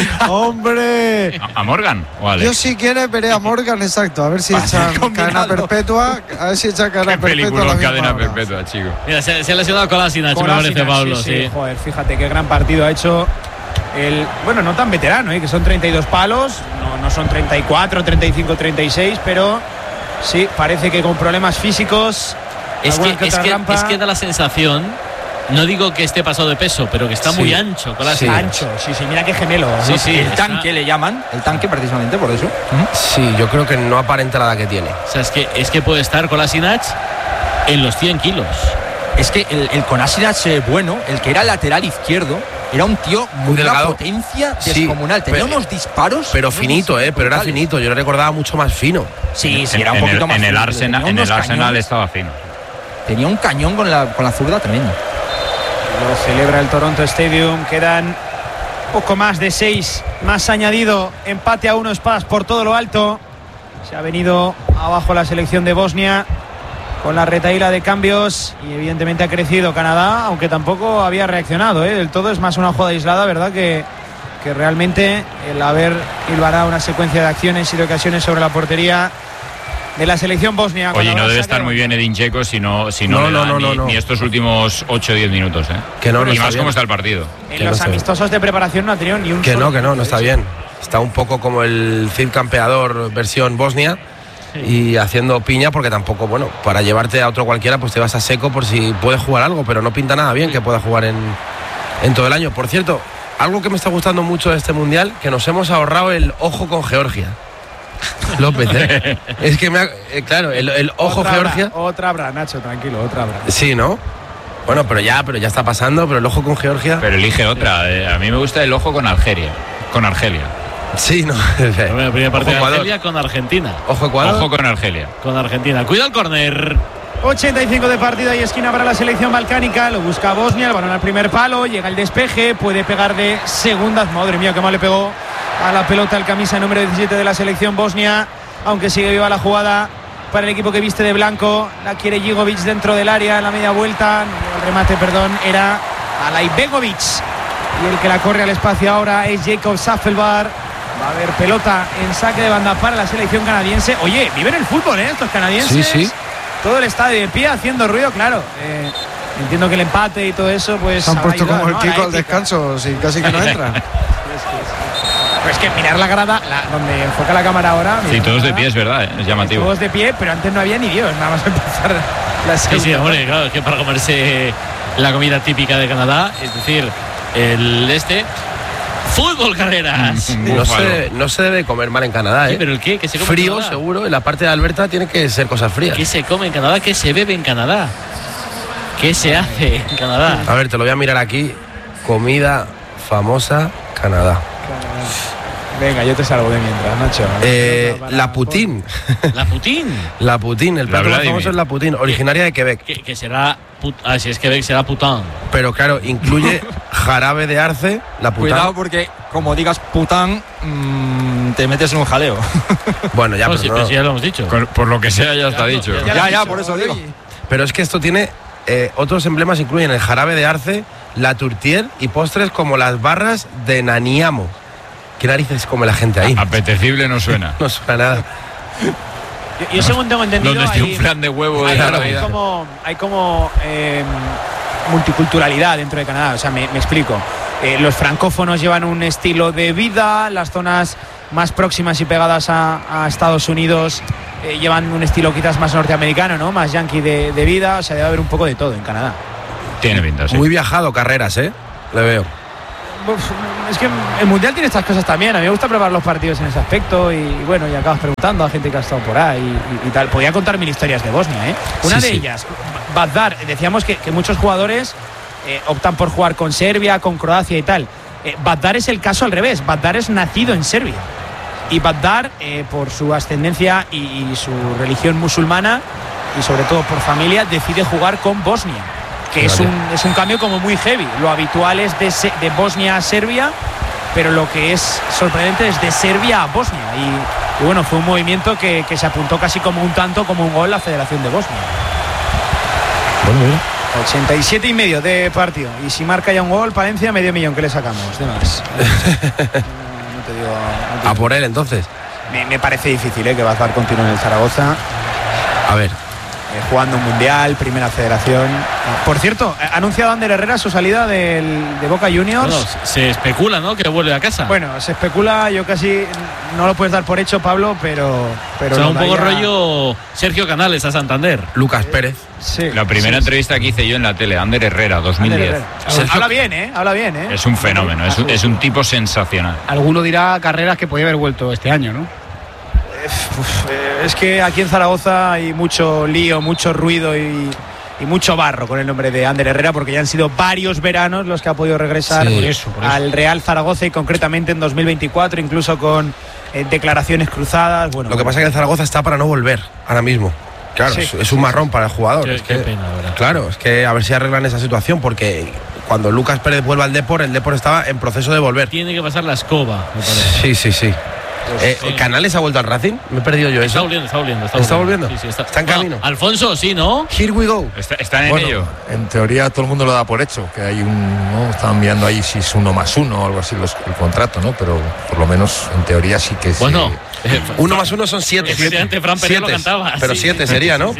S1: ¿A Morgan o a Alex?
S4: Yo si quieres veré a Morgan, exacto. A ver si echan cadena perpetua. A ver si echan cadena
S1: Qué
S4: perpetua.
S1: película, cadena perpetua, chico.
S2: Mira, se ha lesionado Kolasinac, me parece, Pablo. Sí.
S3: Joder, fíjate qué gran partido ha hecho bueno, no tan veterano, que son 32 palos, no son 34, 35, 36, pero sí, parece que con problemas físicos.
S2: Es que da la sensación, no digo que esté pasado de peso, pero que está muy ancho.
S3: Ancho, sí, mira qué gemelo.
S2: Sí,
S6: el tanque le llaman, el tanque precisamente por eso.
S5: Sí, yo creo que no aparenta la edad que tiene.
S2: O sea, es que puede estar Kolasinac en los 100 kilos.
S6: Es que el Kolasinac bueno, el que era lateral izquierdo, era un tío muy delgado, potencia descomunal, tenía unos disparos.
S5: Pero finito, pero era finito, yo lo recordaba mucho más fino.
S6: Sí, era un poquito más
S1: fino. En el Arsenal estaba fino.
S6: Tenía un cañón con la zurda tremendo.
S3: Lo celebra el Toronto Stadium, quedan poco más de 6, más añadido, empate a 1, espadas por todo lo alto. Se ha venido abajo la selección de Bosnia con la retahíla de cambios y evidentemente ha crecido Canadá, aunque tampoco había reaccionado, del todo. Es más una jugada aislada, ¿verdad? Que realmente el haber hilvanado una secuencia de acciones y de ocasiones sobre la portería de la selección bosnia.
S1: Oye, no debe estar muy bien Edin Dzeko si no ni estos últimos 8 o 10 minutos,
S5: Que no,
S1: y más
S5: bien.
S1: Cómo está el partido.
S3: En los amistosos de preparación no ha tenido ni un
S5: que no está bien. Está un poco como el Cid Campeador versión Bosnia. Y haciendo piña, porque tampoco, para llevarte a otro cualquiera, pues te vas a seco por si puedes jugar algo, pero no pinta nada bien que pueda jugar en todo el año. Por cierto, algo que me está gustando mucho de este mundial, que nos hemos ahorrado el ojo con Georgia. López, es que claro, el ojo Georgia.
S3: Otra habrá, Nacho, tranquilo, otra habrá.
S5: Sí, ¿no? Bueno, pero ya está pasando, pero el ojo con Georgia.
S1: Pero elige otra. A mí me gusta el ojo con Argelia.
S5: Sí, no.
S2: La primera parte de Argelia con Argentina.
S5: Ojo Ecuador.
S1: Ojo con Argelia.
S2: Con Argentina. Cuida el córner.
S3: 85 de partida y esquina para la selección balcánica. Lo busca Bosnia, el balón al primer palo. Llega el despeje, puede pegar de segundas. Madre mía, qué mal le pegó a la pelota el camisa número 17 de la selección bosnia. Aunque sigue viva la jugada para el equipo que viste de blanco. La quiere Jigovic dentro del área en la media vuelta. El remate, era Alaibegovic. Y el que la corre al espacio ahora es Jacob Saffelbar. Va a haber pelota en saque de banda para la selección canadiense. Oye, viven el fútbol, estos canadienses.
S5: Sí.
S3: Todo el estadio de pie haciendo ruido, claro. Entiendo que el empate y todo eso, pues.
S4: Se han puesto
S3: ayudado,
S4: como el Kiko al descanso, sí, casi que no entran.
S3: Pues que mirar la grada, donde enfoca la cámara ahora.
S1: Sí, todos de pie, es verdad, es llamativo.
S3: Todos de pie, pero antes no había ni Dios, nada más empezar la segunda.
S2: Sí, hombre, claro, es que para comerse la comida típica de Canadá, es decir, fútbol, carreras.
S5: No se debe comer mal en Canadá,
S2: Sí, pero el qué, que se come
S5: frío,
S2: en Canadá.
S5: seguro, en la parte de Alberta tiene que ser cosas frías.
S2: ¿Qué se come en Canadá? ¿Qué se bebe en Canadá? ¿Qué se hace en Canadá?
S5: A ver, te lo voy a mirar aquí. Comida famosa, Canadá.
S3: Venga, yo te salgo de mientras, Nacho.
S5: La Poutine.
S2: ¿La Poutine?
S5: La Poutine, el plato más famoso es la Poutine, originaria de Quebec.
S2: Que será... si es Quebec será putain.
S5: Pero claro, incluye jarabe de arce, la putain.
S6: Cuidado porque, como digas pután, te metes en un jaleo.
S5: Bueno, ya,
S2: pues
S5: pero
S2: ya lo hemos dicho.
S1: Por lo que sea, ya está dicho.
S6: Ya, por eso digo.
S5: Pero es que esto tiene... otros emblemas incluyen el jarabe de arce, la tourtière y postres como las barras de Naniamo. ¿Qué narices come la gente ahí?
S1: Apetecible no suena.
S5: No suena nada.
S3: Yo según tengo entendido,
S1: donde esté un flan de huevo de la vida.
S3: Hay como multiculturalidad dentro de Canadá. O sea, me explico. Los francófonos llevan un estilo de vida. Las zonas más próximas y pegadas a Estados Unidos llevan un estilo quizás más norteamericano, ¿no? Más yankee de vida, o sea, debe haber un poco de todo en Canadá.
S1: Tiene pinta, sí.
S5: Muy viajado Carreras, le veo.
S3: Es que el Mundial tiene estas cosas también. A mí me gusta probar los partidos en ese aspecto y bueno, y acabas preguntando a gente que ha estado por ahí y tal. Podía contar mil historias de Bosnia, ¿eh? Una de ellas, Bazdar. Decíamos que muchos jugadores optan por jugar con Serbia, con Croacia y tal. Bazdar es el caso al revés. Bazdar es nacido en Serbia. Y Bazdar, por su ascendencia y su religión musulmana y sobre todo por familia, decide jugar con Bosnia. Que es un cambio como muy heavy. Lo habitual es de Bosnia a Serbia, pero lo que es sorprendente es de Serbia a Bosnia. Y bueno, fue un movimiento que se apuntó casi como un tanto, como un gol la Federación de Bosnia.
S5: Bueno, mira.
S3: 87,5 de partido. Y si marca ya un gol, Palencia, $500,000 que le sacamos. De más. No te digo.
S5: A por él, entonces.
S3: Me parece difícil, que Bazdar continúe en el Zaragoza.
S5: A ver.
S3: Jugando un mundial, primera federación. Por cierto, ha anunciado Ander Herrera su salida de Boca Juniors.
S2: Bueno, se especula, ¿no?, que vuelve a casa.
S3: Bueno, se especula, yo casi no lo puedes dar por hecho, Pablo, pero
S2: o sea, un poco rollo Sergio Canales a Santander.
S5: Lucas Pérez.
S3: Sí.
S1: La primera entrevista que hice yo en la tele, Ander Herrera, 2010.
S3: Habla bien, habla bien,
S1: Es un fenómeno, es un tipo sensacional.
S8: Alguno dirá Carreras que podía haber vuelto este año, ¿no?
S3: Es que aquí en Zaragoza hay mucho lío, mucho ruido y mucho barro con el nombre de Ander Herrera, porque ya han sido varios veranos los que ha podido regresar
S8: por eso.
S3: al Real Zaragoza y concretamente en 2024, incluso con declaraciones cruzadas. Bueno,
S5: lo que pasa es que el Zaragoza está para no volver ahora mismo. Claro, es un marrón para el jugador.
S2: Qué pena, ¿verdad?
S5: Claro, es que a ver si arreglan esa situación, porque cuando Lucas Pérez vuelva al Depor, el Depor estaba en proceso de volver.
S2: Tiene que pasar la escoba, me parece.
S5: Sí. ¿Canales ha vuelto al Racing? Me he perdido yo eso.
S2: Está
S5: volviendo.
S2: Sí,
S5: está en camino.
S2: Alfonso, sí, ¿no?
S5: Here we go.
S1: Están en ello.
S7: En teoría todo el mundo lo da por hecho, que hay ¿no? Estaban mirando ahí si es 1+1 o algo así el contrato, ¿no? Pero por lo menos en teoría sí que es.
S2: Bueno,
S5: 1+1 son 7.
S2: Efectivamente, Fran Pérez lo cantaba.
S5: Pero 7 sería, ¿no?
S2: Sí.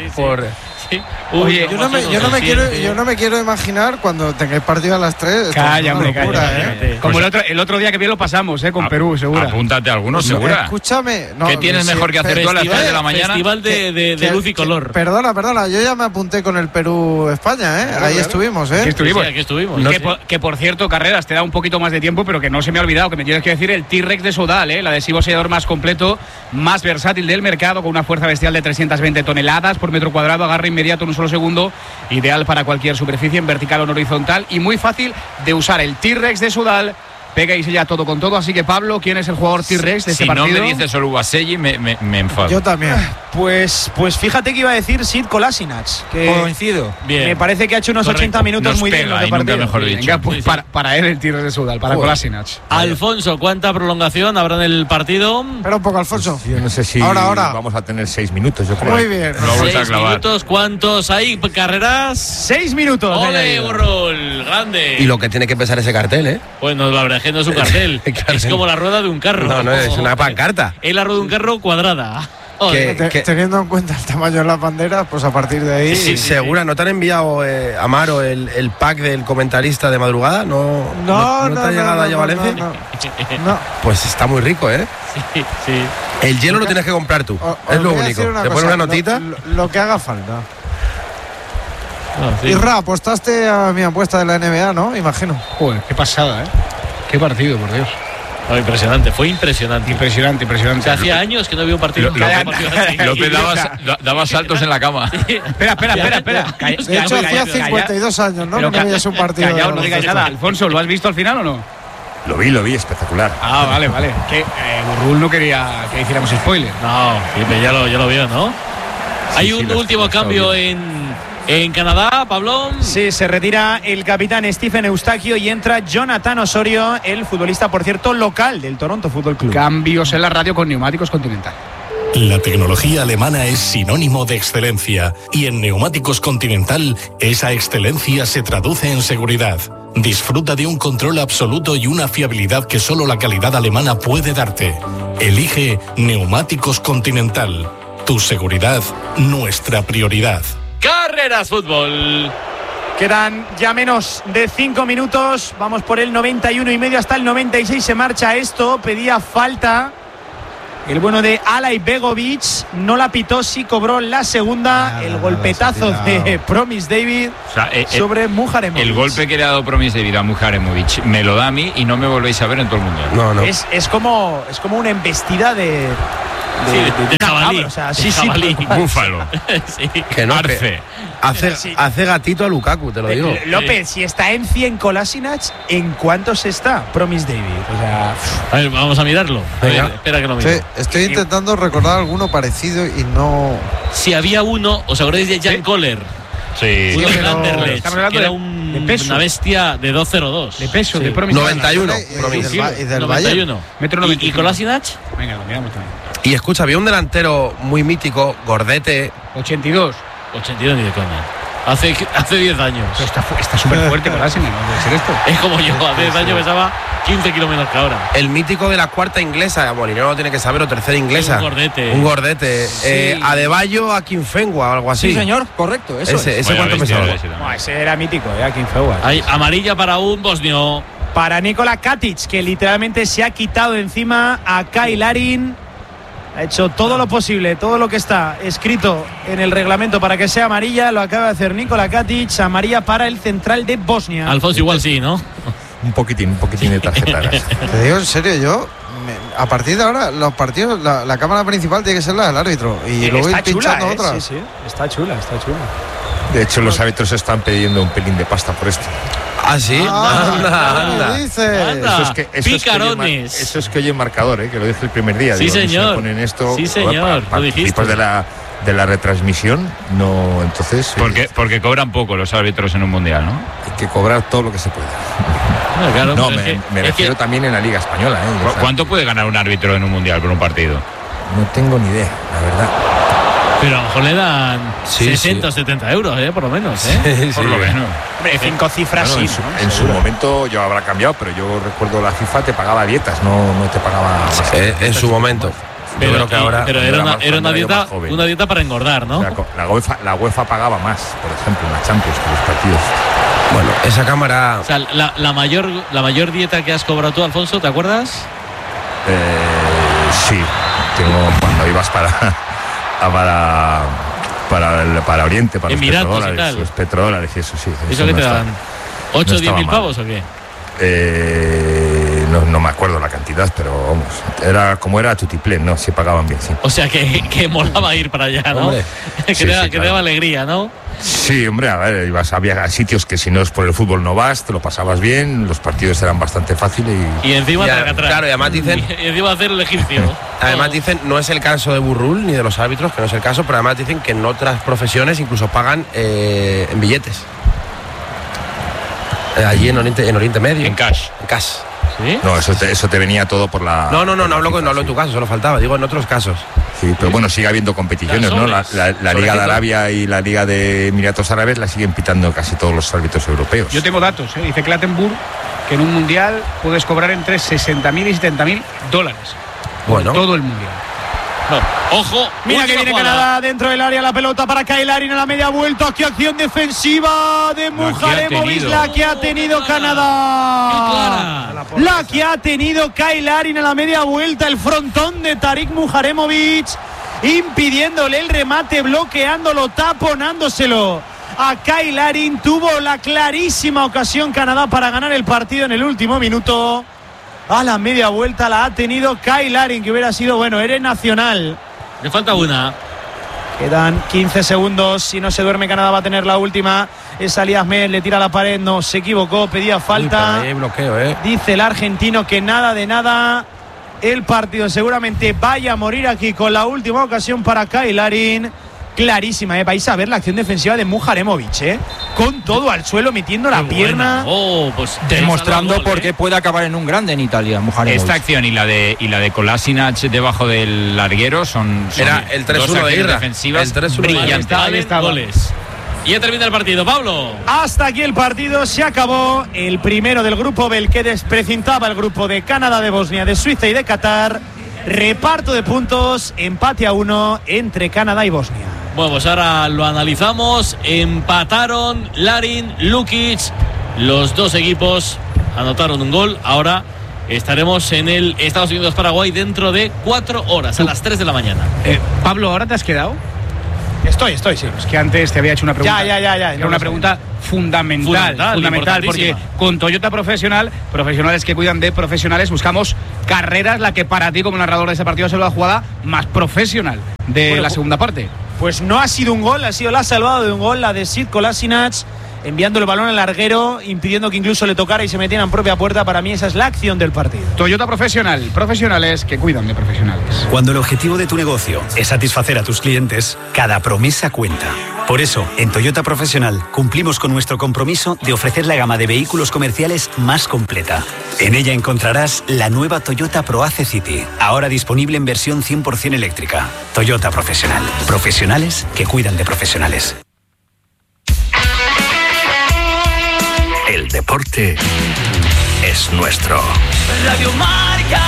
S3: Oye, yo no me quiero imaginar cuando tengáis partido a las 3.
S8: Calla. Como el otro día que bien lo pasamos, con Perú, seguro.
S1: Apúntate a algunos, segura.
S4: Escúchame.
S1: ¿Qué tienes mejor que hacer tú a las 3 de la mañana?
S2: Festival de luz y color.
S4: Perdona, yo ya me apunté con el Perú-España, Ahí estuvimos,
S8: Aquí estuvimos.
S2: Sí, aquí estuvimos.
S8: Que por cierto, Carreras, te da un poquito más de tiempo, pero que no se me ha olvidado, que me tienes que decir el T-Rex de Sodal, el adhesivo sellador más completo, más versátil del mercado, con una fuerza bestial de 320 toneladas por metro cuadrado, agarre inmediato en un solo segundo, ideal para cualquier superficie en vertical o en horizontal y muy fácil de usar. El T-Rex de Sodal pega y sella todo con todo. Así que, Pablo, ¿quién es el jugador T-Rex de este partido?
S1: Si no me dices solo Ubaselli, me enfado.
S4: Yo también.
S3: Pues fíjate que iba a decir Sid Kolasinac, que
S6: coincido.
S3: Me parece que ha hecho unos 80 minutos muy dignos de partido.
S1: Mejor dicho.
S8: Venga, pues para él el T-Rex de Sodal, para Kolasinac.
S2: Alfonso, ¿cuánta prolongación habrá en el partido?
S4: Espera un poco, Alfonso.
S7: Yo no sé si
S4: ahora
S7: vamos a tener 6 minutos, yo creo.
S4: Muy bien.
S2: 6 minutos, ¿cuántos hay? ¿Carreras?
S3: 6 minutos.
S2: ¡Ole, Burrol! ¡Grande!
S5: Y lo que tiene que pesar ese cartel,
S2: Bueno, la verdad es que no es un cartel. Es como la rueda de un carro.
S5: No, es una pancarta.
S2: Es la rueda de un carro cuadrada.
S4: Teniendo en cuenta el tamaño de las banderas, pues a partir de ahí.
S5: Sí. ¿Segura? ¿No te han enviado, Amaro, el pack del comentarista de madrugada? ¿No te ha llegado allá a Valencia?
S4: No.
S5: Pues está muy rico,
S2: Sí.
S5: El hielo lo tienes que comprar tú. Es lo único. Te pones una notita.
S4: Lo que haga falta. Y apostaste a mi apuesta de la NBA, ¿no? Imagino.
S8: Joder, qué pasada, Qué partido, por Dios.
S2: Impresionante, fue impresionante.
S8: Impresionante.
S2: O sea, hacía años que no había un partido.
S1: López daba saltos en la cama.
S8: Espera.
S4: De hecho, hacía 52 años, ¿no? Que no veías un partido.
S8: Callao, no digáis nada. Alfonso, ¿lo has visto al final o no?
S7: Lo vi, espectacular.
S8: Vale. Que Burrul no quería que hiciéramos spoiler.
S2: No, Felipe ya lo vio, ¿no? Hay un último cambio en Canadá, Pablo.
S3: Sí, se retira el capitán Stephen Eustaquio y entra Jonathan Osorio, el futbolista, por cierto, local del Toronto Football Club.
S8: Cambios en la radio con Neumáticos Continental.
S9: La tecnología alemana es sinónimo de excelencia y en Neumáticos Continental esa excelencia se traduce en seguridad. Disfruta de un control absoluto y una fiabilidad que solo la calidad alemana puede darte. Elige Neumáticos Continental. Tu seguridad, nuestra prioridad.
S2: Carreras Fútbol.
S3: Quedan ya menos de 5 minutos. Vamos por el 91 y medio hasta el 96. Se marcha esto. Pedía falta El bueno de Alay Begovic no la pitó, sí cobró la segunda. El golpetazo de Promise David sobre Mujaremovic.
S1: El golpe que le ha dado Promise David a Mujaremovic me lo da a mí y no me volvéis a ver en todo el mundo.
S5: No.
S3: Es como una embestida de
S2: jabalí.
S3: O sea,
S1: Búfalo.
S2: Sí.
S5: Que no,
S1: Arce.
S5: Hace gatito a Lukaku, te lo digo.
S3: López, si está en 100 Kolasinac, ¿en cuántos está Promise David? O sea,
S2: a ver, vamos a mirarlo. A ver, espera que lo miro.
S4: Sí, estoy intentando recordar alguno parecido y no.
S2: Si había uno, ¿os acordáis de Jan Kohler?
S1: Sí.
S2: Uno de Anderlecht,
S8: estamos hablando
S2: que era
S8: de peso.
S2: una bestia de 2.02.
S8: De peso,
S2: Sí.
S8: de Promise.
S5: 91.
S4: Y del
S2: 91.
S8: Metro
S2: ¿Y
S8: 95.
S2: Kolasinac?
S8: Venga, lo miramos también.
S5: Y escucha, había un delantero muy mítico, gordete.
S8: 82.
S2: 82 ni de coña. Hace 10 años.
S8: Pero está súper fuerte con Arsenal, no debe ser esto.
S2: Es como yo, hace 10 años pesaba 15 kilómetros que ahora.
S5: El mítico de la cuarta inglesa, Molinero lo tiene que saber, o tercera inglesa.
S2: Un
S5: gordete.
S2: Sí.
S5: Adebayo a Kinfengua o algo así.
S6: Sí, señor, correcto. Eso
S5: Ese
S6: es.
S5: cuánto pesaba.
S3: ese era mítico, aquí en Feuer.
S2: Hay amarilla para un bosnio.
S3: Para Nikola Katic, que literalmente se ha quitado encima a Kai Larin. Ha hecho todo lo posible, todo lo que está escrito en el reglamento para que sea amarilla. Lo acaba de hacer Nikola Katic. Amarilla para el central de Bosnia.
S2: Alfonso igual sí, ¿no?
S7: Un poquitín de tarjetas.
S4: Te digo en serio, a partir de ahora, los partidos, la cámara principal tiene que ser la del árbitro. Y luego ir pinchando otras.
S3: Sí, está chula.
S7: De hecho, los árbitros están pidiendo un pelín de pasta por esto.
S5: Ah, sí.
S4: Anda. ¿Qué dices?
S2: Picarones.
S7: Eso es que oye el marcador, que lo dije el primer día.
S2: Sí,
S7: Digo,
S2: señor.
S7: Si me ponen esto,
S2: Sí, señor, lo dijiste.
S7: Después de la retransmisión, no, entonces.
S1: Porque cobran poco los árbitros en un mundial, ¿no?
S7: Hay que cobrar todo lo que se pueda.
S2: Claro,
S7: No,
S2: pero
S7: me refiero también en la Liga Española.
S1: ¿Cuánto puede ganar un árbitro en un mundial por un partido?
S7: No tengo ni idea, la verdad.
S2: Pero a lo mejor le dan 60 o 70 euros, por lo menos.
S1: Por lo menos.
S3: Hombre, 5 cifras
S7: Bueno,
S3: sí.
S7: en su momento yo habrá cambiado, pero yo recuerdo la FIFA te pagaba dietas, no te pagaba más.
S5: En su momento.
S2: Pero,
S5: yo creo que ahora.
S2: pero era una dieta para engordar, ¿no?
S7: O sea, la UEFA pagaba más, por ejemplo, en la Champions que los partidos.
S5: Bueno, esa cámara.
S2: O sea, la mayor dieta que has cobrado tú, Alfonso, ¿te acuerdas?
S7: Sí, tengo cuando ibas para Oriente, para los petrodólares y eso sí.
S2: ¿Eso qué te dan? ¿8 o 10 mil pavos o qué?
S7: No me acuerdo la cantidad, pero vamos, era como era Tutiplén, ¿no? Sí pagaban bien, sí.
S2: O sea que molaba ir para allá, ¿no?
S7: Hombre,
S2: que daba alegría, ¿no?
S7: Sí, hombre, a ver, había sitios que si no es por el fútbol no vas, te lo pasabas bien, los partidos eran bastante fáciles
S2: y encima te atrás.
S5: Claro, y además dicen.
S2: Y encima hacer el egipcio.
S5: Además dicen, no es el caso de Burrul ni de los árbitros, que no es el caso, pero además dicen que en otras profesiones incluso pagan en billetes. Allí en Oriente Medio.
S1: En cash.
S2: ¿Sí?
S7: No, eso te venía todo por la.
S5: No hablo en tu caso, solo faltaba, digo en otros casos.
S7: Sí, pero bueno, sigue habiendo competiciones, ¿no? La Liga de Arabia y la Liga de Emiratos Árabes la siguen pitando casi todos los árbitros europeos.
S8: Yo tengo datos, dice Clattenburg que en un mundial puedes cobrar entre 60.000 y 70.000 dólares.
S5: Bueno.
S8: Todo el mundial.
S2: No. Ojo,
S3: mira que viene Canadá dentro del área, la pelota para Kai Larin a la media vuelta. Aquí acción defensiva de Mujaremovic, la que ha tenido Canadá. La que ha tenido Kai Larin a la media vuelta, el frontón de Tarik Mujaremovic, impidiéndole el remate, bloqueándolo, taponándoselo a Kai Larin. Tuvo la clarísima ocasión Canadá para ganar el partido en el último minuto. A la media vuelta la ha tenido Kai Larin, que hubiera sido, héroe nacional.
S2: Le falta una.
S3: Quedan 15 segundos. Si no se duerme Canadá va a tener la última. Es Ali Ahmed, le tira la pared. No, se equivocó, pedía falta.
S5: Hay bloqueo,
S3: Dice el argentino que nada de nada. El partido seguramente vaya a morir aquí con la última ocasión para Kai Larin. Clarísima, vais a ver la acción defensiva de Mujaremovic, con todo al suelo, metiendo la pierna.
S2: Pues
S6: demostrando por qué puede acabar en un grande en Italia, Mujaremovic.
S1: Esta acción y la de Kolasinac debajo del larguero son
S5: era el 3-1 de Irra,
S1: defensivas
S2: brillantes. Ahí está, goles. Y ya termina el partido, Pablo.
S3: Hasta aquí el partido, se acabó. El primero del grupo B, el que desprecintaba el grupo de Canadá, de Bosnia, de Suiza y de Qatar. Reparto de puntos, empate a 1 entre Canadá y Bosnia.
S2: Bueno, pues ahora lo analizamos. Empataron Larin, Lukic. Los dos equipos anotaron un gol. Ahora estaremos en el Estados Unidos-Paraguay dentro de 4 horas, a las 3 de la mañana.
S8: Pablo, ¿ahora te has quedado?
S6: Estoy, sí.
S8: Es que antes te había hecho una pregunta.
S6: Ya.
S8: Era una pregunta fundamental, porque con Toyota profesionales que cuidan de profesionales, buscamos carreras, la que para ti como narrador de ese partido ha sido la jugada más profesional de la segunda parte.
S3: Pues no ha sido un gol, ha sido la salvada de un gol, la de Sid Kolasinac, enviando el balón al larguero, impidiendo que incluso le tocara y se metiera en propia puerta. Para mí esa es la acción del partido.
S8: Toyota profesionales que cuidan de profesionales.
S15: Cuando el objetivo de tu negocio es satisfacer a tus clientes, cada promesa cuenta. Por eso, en Toyota Profesional cumplimos con nuestro compromiso de ofrecer la gama de vehículos comerciales más completa. En ella encontrarás la nueva Toyota ProAce City, ahora disponible en versión 100% eléctrica. Toyota Profesional. Profesionales que cuidan de profesionales.
S12: El deporte es nuestro.
S10: Radio Marca.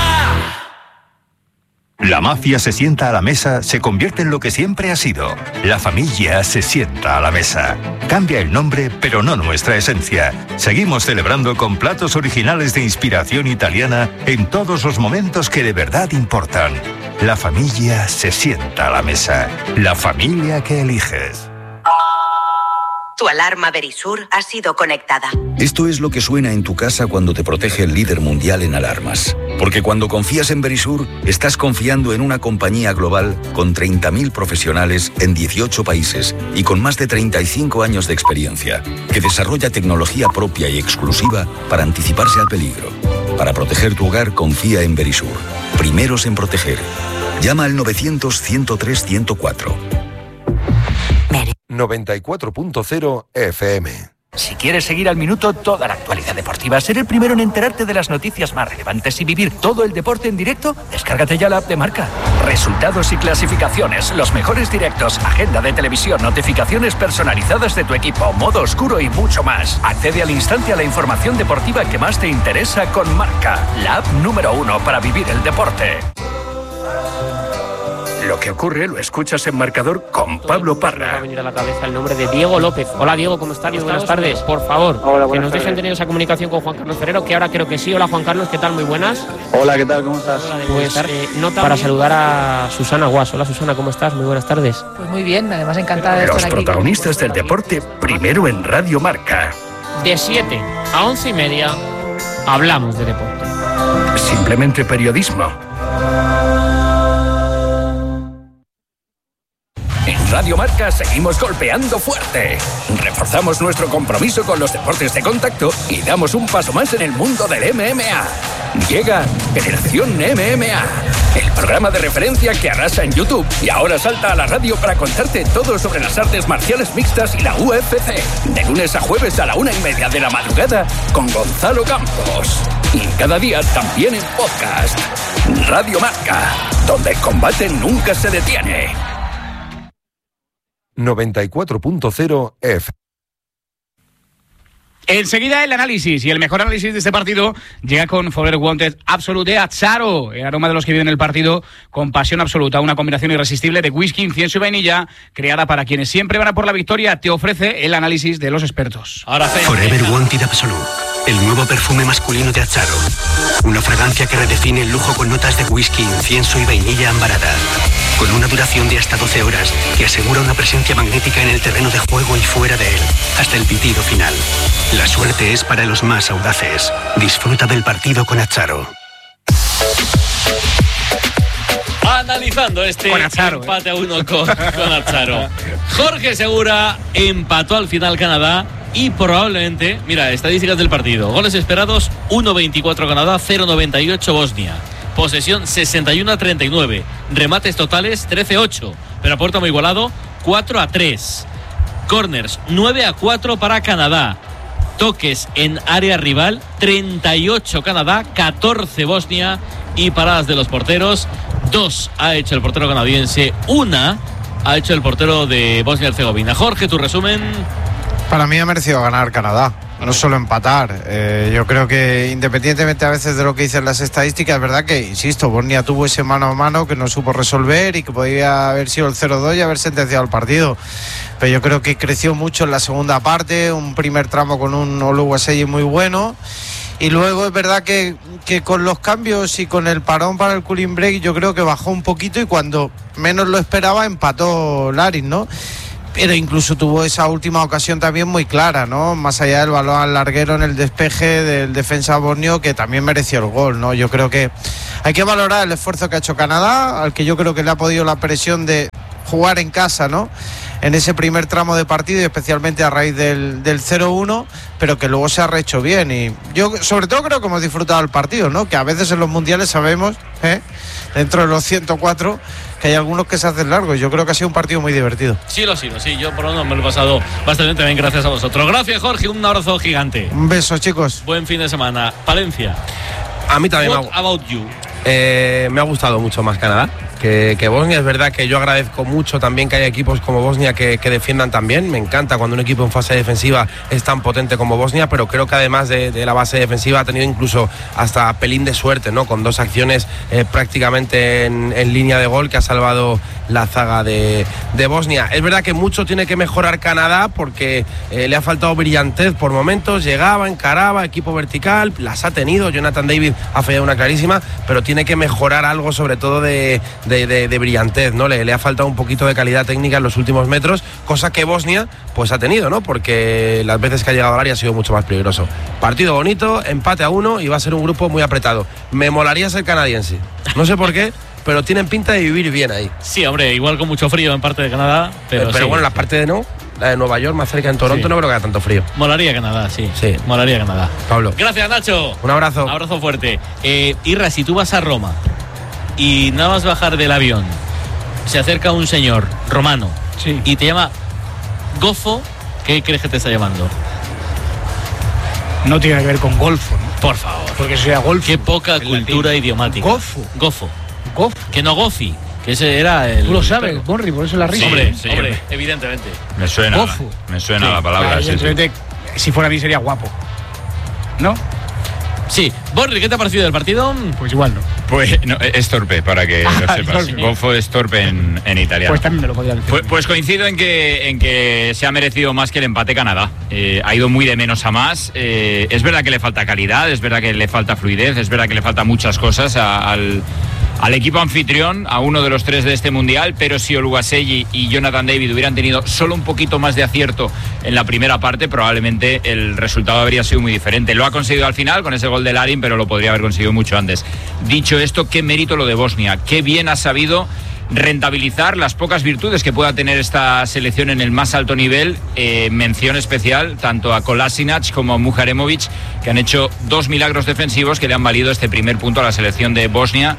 S10: La mafia se sienta a la mesa, se convierte en lo que siempre ha sido. La familia se sienta a la mesa. Cambia el nombre, pero no nuestra esencia. Seguimos celebrando con platos originales de inspiración italiana en todos los momentos que de verdad importan. La familia se sienta a la mesa. La familia que eliges.
S16: Tu alarma Verisur ha sido conectada.
S14: Esto es lo que suena en tu casa cuando te protege el líder mundial en alarmas. Porque cuando confías en Verisur, estás confiando en una compañía global con 30.000 profesionales en 18 países y con más de 35 años de experiencia, que desarrolla tecnología propia y exclusiva para anticiparse al peligro. Para proteger tu hogar, confía en Verisur. Primeros en proteger. Llama al 900-103-104.
S11: 94.0 FM.
S17: Si quieres seguir al minuto toda la actualidad deportiva, ser el primero en enterarte de las noticias más relevantes y vivir todo el deporte en directo, descárgate ya la app de Marca. Resultados y clasificaciones, los mejores directos, agenda de televisión, notificaciones personalizadas de tu equipo, modo oscuro y mucho más. Accede al instante a la información deportiva que más te interesa con Marca, la app número 1 para vivir el deporte.
S12: Lo que ocurre lo escuchas en Marcador con Pablo Parra.
S18: Me ha venido a la cabeza el nombre de Diego López. Hola Diego, ¿cómo estás? Muy buenas tardes. Por favor, que nos dejen tener esa comunicación con Juan Carlos Ferrero, que ahora creo que sí. Hola Juan Carlos, ¿qué tal? Muy buenas.
S19: Hola, ¿qué tal? ¿Cómo estás?
S18: Pues nota para saludar a Susana Guas. Hola Susana, ¿cómo estás? Muy buenas tardes.
S20: Pues muy bien, además encantada de estar aquí.
S12: Los protagonistas del deporte, primero en Radio Marca.
S18: De 7 a 11:30 hablamos de deporte.
S12: Simplemente periodismo. En Radio Marca seguimos golpeando fuerte. Reforzamos nuestro compromiso con los deportes de contacto y damos un paso más en el mundo del MMA. Llega Generación MMA, el programa de referencia que arrasa en YouTube y ahora salta a la radio para contarte todo sobre las artes marciales mixtas y la UFC. De lunes a jueves a la 1:30 de la madrugada con Gonzalo Campos. Y cada día también en podcast. Radio Marca, donde el combate nunca se detiene.
S11: 94.0 F.
S8: Enseguida el análisis, y el mejor análisis de este partido llega con Forever Wanted Absolute de Azzaro, el aroma de los que viven el partido con pasión absoluta, una combinación irresistible de whisky, incienso y vainilla, creada para quienes siempre van a por la victoria. Te ofrece el análisis de los expertos.
S21: Forever Wanted Absolute, el nuevo perfume masculino de Azzaro, una fragancia que redefine el lujo con notas de whisky, incienso y vainilla ambarada, con una duración de hasta 12 horas que asegura una presencia magnética en el terreno de juego y fuera de él, hasta el pitido final. La suerte es para los más audaces. Disfruta del partido con Azzaro.
S2: Analizando este empate a 1 con Azzaro. Jorge Segura empató al final Canadá y probablemente, mira, estadísticas del partido. Goles esperados, 1.24 Canadá, 0.98 Bosnia. Posesión 61-39. Remates totales 13-8. Pero a puerta muy igualado, 4-3. Corners 9-4 para Canadá. Toques en área rival, 38 Canadá, 14 Bosnia. Y paradas de los porteros, 2 ha hecho el portero canadiense, 1 ha hecho el portero de Bosnia y Herzegovina. Jorge, tu resumen.
S4: Para mí ha merecido ganar Canadá, no solo empatar. Yo creo que independientemente a veces de lo que dicen las estadísticas, es verdad que, insisto, Bosnia tuvo ese mano a mano que no supo resolver y que podía haber sido el 0-2 y haber sentenciado el partido. Pero yo creo que creció mucho en la segunda parte, un primer tramo con un Oluwaseyi muy bueno. Y luego es verdad que con los cambios y con el parón para el cooling break yo creo que bajó un poquito y cuando menos lo esperaba empató Larin, ¿no? Pero incluso tuvo esa última ocasión también muy clara, ¿no? Más allá del balón al larguero en el despeje del defensa bosnio, que también mereció el gol, ¿no? Yo creo que hay que valorar el esfuerzo que ha hecho Canadá, al que yo creo que le ha podido la presión de jugar en casa, ¿no? En ese primer tramo de partido y especialmente a raíz del 0-1, pero que luego se ha rehecho bien. Y yo sobre todo creo que hemos disfrutado el partido, ¿no? Que a veces en los mundiales sabemos, dentro de los 104, que hay algunos que se hacen largos. Yo creo que ha sido un partido muy divertido.
S2: Sí, lo ha sido, sí. Yo por lo menos me lo he pasado bastante bien gracias a vosotros. Gracias, Jorge. Un abrazo gigante.
S4: Un beso, chicos.
S2: Buen fin de semana. Palencia.
S5: A mí también
S2: What about you?
S5: Me ha gustado mucho más Canadá que Bosnia. Es verdad que yo agradezco mucho también que haya equipos como Bosnia que defiendan también. Me encanta cuando un equipo en fase defensiva es tan potente como Bosnia, pero creo que además de la base defensiva ha tenido incluso hasta pelín de suerte, ¿no? Con 2 acciones prácticamente en línea de gol que ha salvado la zaga de Bosnia. Es verdad que mucho tiene que mejorar Canadá porque le ha faltado brillantez por momentos, llegaba, encaraba, equipo vertical, las ha tenido. Jonathan David ha fallado una clarísima, pero tiene que mejorar algo sobre todo de brillantez, ¿no? Le ha faltado un poquito de calidad técnica en los últimos metros, cosa que Bosnia pues ha tenido, ¿no? Porque las veces que ha llegado al área ha sido mucho más peligroso. Partido bonito, empate a 1 y va a ser un grupo muy apretado. Me molaría ser canadiense, no sé por qué, pero tienen pinta de vivir bien ahí.
S2: Sí, hombre, igual con mucho frío en parte de Canadá, pero sí,
S5: bueno, la parte de la de Nueva York, más cerca en Toronto, no creo que haya tanto frío.
S2: Molaría Canadá, sí. Molaría Canadá.
S5: Pablo.
S2: Gracias, Nacho.
S5: Un abrazo.
S2: Un abrazo fuerte. Irra, si tú vas a Roma y nada más bajar del avión, se acerca un señor romano y te llama Gofo, ¿qué crees que te está llamando?
S8: No tiene que ver con golfo, ¿no?
S2: Por favor.
S8: Porque sea golfo.
S2: Qué poca cultura idiomática.
S8: Gofo.
S2: Que no Gofi, que ese era el...
S8: Tú lo sabes, Borri, por eso la risa.
S2: Sí, hombre, evidentemente.
S1: Me suena la palabra.
S8: Evidentemente, si fuera a mí sería guapo, ¿no?
S2: Sí. Borri, ¿qué te ha parecido del partido?
S8: Pues igual no.
S1: Pues no, es torpe, para que lo sepas. Gofo es torpe en italiano.
S8: Pues también me lo podía decir.
S1: Pues coincido en que se ha merecido más que el empate Canadá. Ha ido muy de menos a más. Es verdad que le falta calidad, es verdad que le falta fluidez, es verdad que le falta muchas cosas al equipo anfitrión, a uno de los 3 de este mundial, pero si Oluwaseyi y Jonathan David hubieran tenido solo un poquito más de acierto en la primera parte, probablemente el resultado habría sido muy diferente. Lo ha conseguido al final con ese gol de Larin, pero lo podría haber conseguido mucho antes. Dicho esto, qué mérito lo de Bosnia, qué bien ha sabido rentabilizar las pocas virtudes que pueda tener esta selección en el más alto nivel. Mención especial tanto a Kolasinac como a Muharemovic, que han hecho 2 milagros defensivos que le han valido este primer punto a la selección de Bosnia,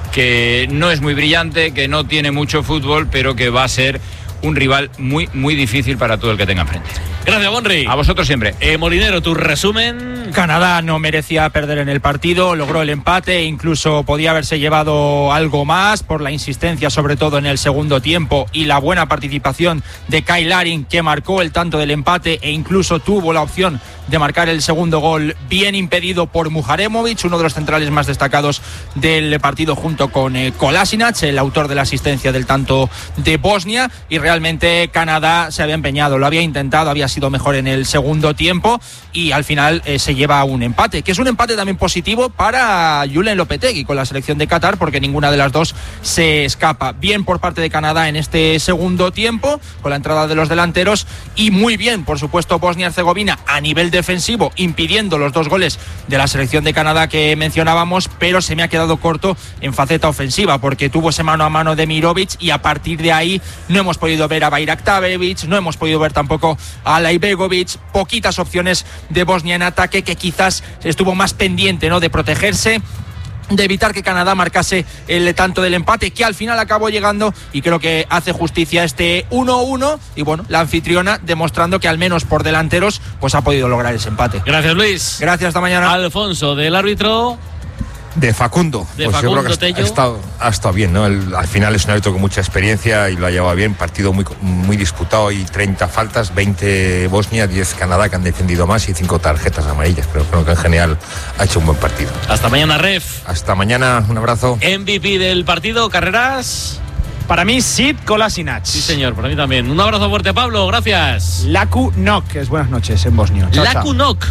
S1: que no es muy brillante, que no tiene mucho fútbol, pero que va a ser un rival muy, muy difícil para todo el que tenga enfrente.
S2: Gracias, Bonri.
S1: A vosotros siempre.
S2: Molinero, tu resumen.
S6: Canadá no merecía perder en el partido, logró el empate, incluso podía haberse llevado algo más por la insistencia, sobre todo en el segundo tiempo, y la buena participación de Kyle Larin, que marcó el tanto del empate e incluso tuvo la opción de marcar el segundo gol, bien impedido por Muharemovic, uno de los centrales más destacados del partido, junto con Kolasinac, el autor de la asistencia del tanto de Bosnia. Y realmente Canadá se había empeñado, lo había intentado, había sido mejor en el segundo tiempo y al final se lleva un empate, que es un empate también positivo para Julen Lopetegui con la selección de Qatar, porque ninguna de las dos se escapa. Bien por parte de Canadá en este segundo tiempo con la entrada de los delanteros, y muy bien, por supuesto, Bosnia-Herzegovina a nivel defensivo, impidiendo los 2 goles de la selección de Canadá que mencionábamos, pero se me ha quedado corto en faceta ofensiva, porque tuvo ese mano a mano de Mirovic y a partir de ahí no hemos podido ver a Bayraktarevic, no hemos podido ver tampoco a Laibegovic. Poquitas opciones de Bosnia en ataque, que quizás estuvo más pendiente, ¿no?, de protegerse, de evitar que Canadá marcase el tanto del empate, que al final acabó llegando, y creo que hace justicia este 1-1, y bueno, la anfitriona demostrando que al menos por delanteros pues ha podido lograr ese empate.
S2: Gracias, Luis.
S6: Gracias, hasta mañana.
S2: Alfonso, del árbitro.
S7: De Facundo.
S2: Pues yo creo que
S7: ha estado bien, ¿no? Al final es un árbitro con mucha experiencia y lo ha llevado bien. Partido muy disputado y 30 faltas, 20 Bosnia, 10 Canadá, que han defendido más, y 5 tarjetas amarillas. Pero creo que en general ha hecho un buen partido.
S2: Hasta mañana, Ref.
S7: Hasta mañana, un abrazo.
S2: MVP del partido, Carreras.
S3: Para mí, Sid Kolasinac.
S2: Sí, señor, para mí también. Un abrazo fuerte, Pablo, gracias.
S3: Laku Nok, es buenas noches en bosnio. Chao,
S2: Laku Nok.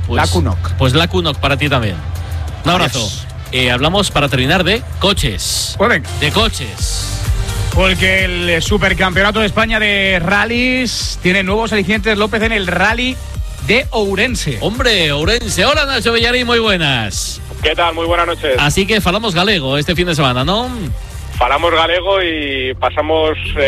S2: Pues,
S8: la Cunok.
S2: Pues la Cunok para ti también. Un abrazo. Hablamos para terminar de coches. De coches.
S8: Porque el Supercampeonato de España de rallies tiene nuevos alicientes, López, en el rally de Ourense.
S2: Hombre, Ourense. Hola, Nacho Bellarín, muy buenas.
S19: ¿Qué tal? Muy buenas noches.
S2: Así que falamos galego este fin de semana, ¿no?
S19: Falamos galego y pasamos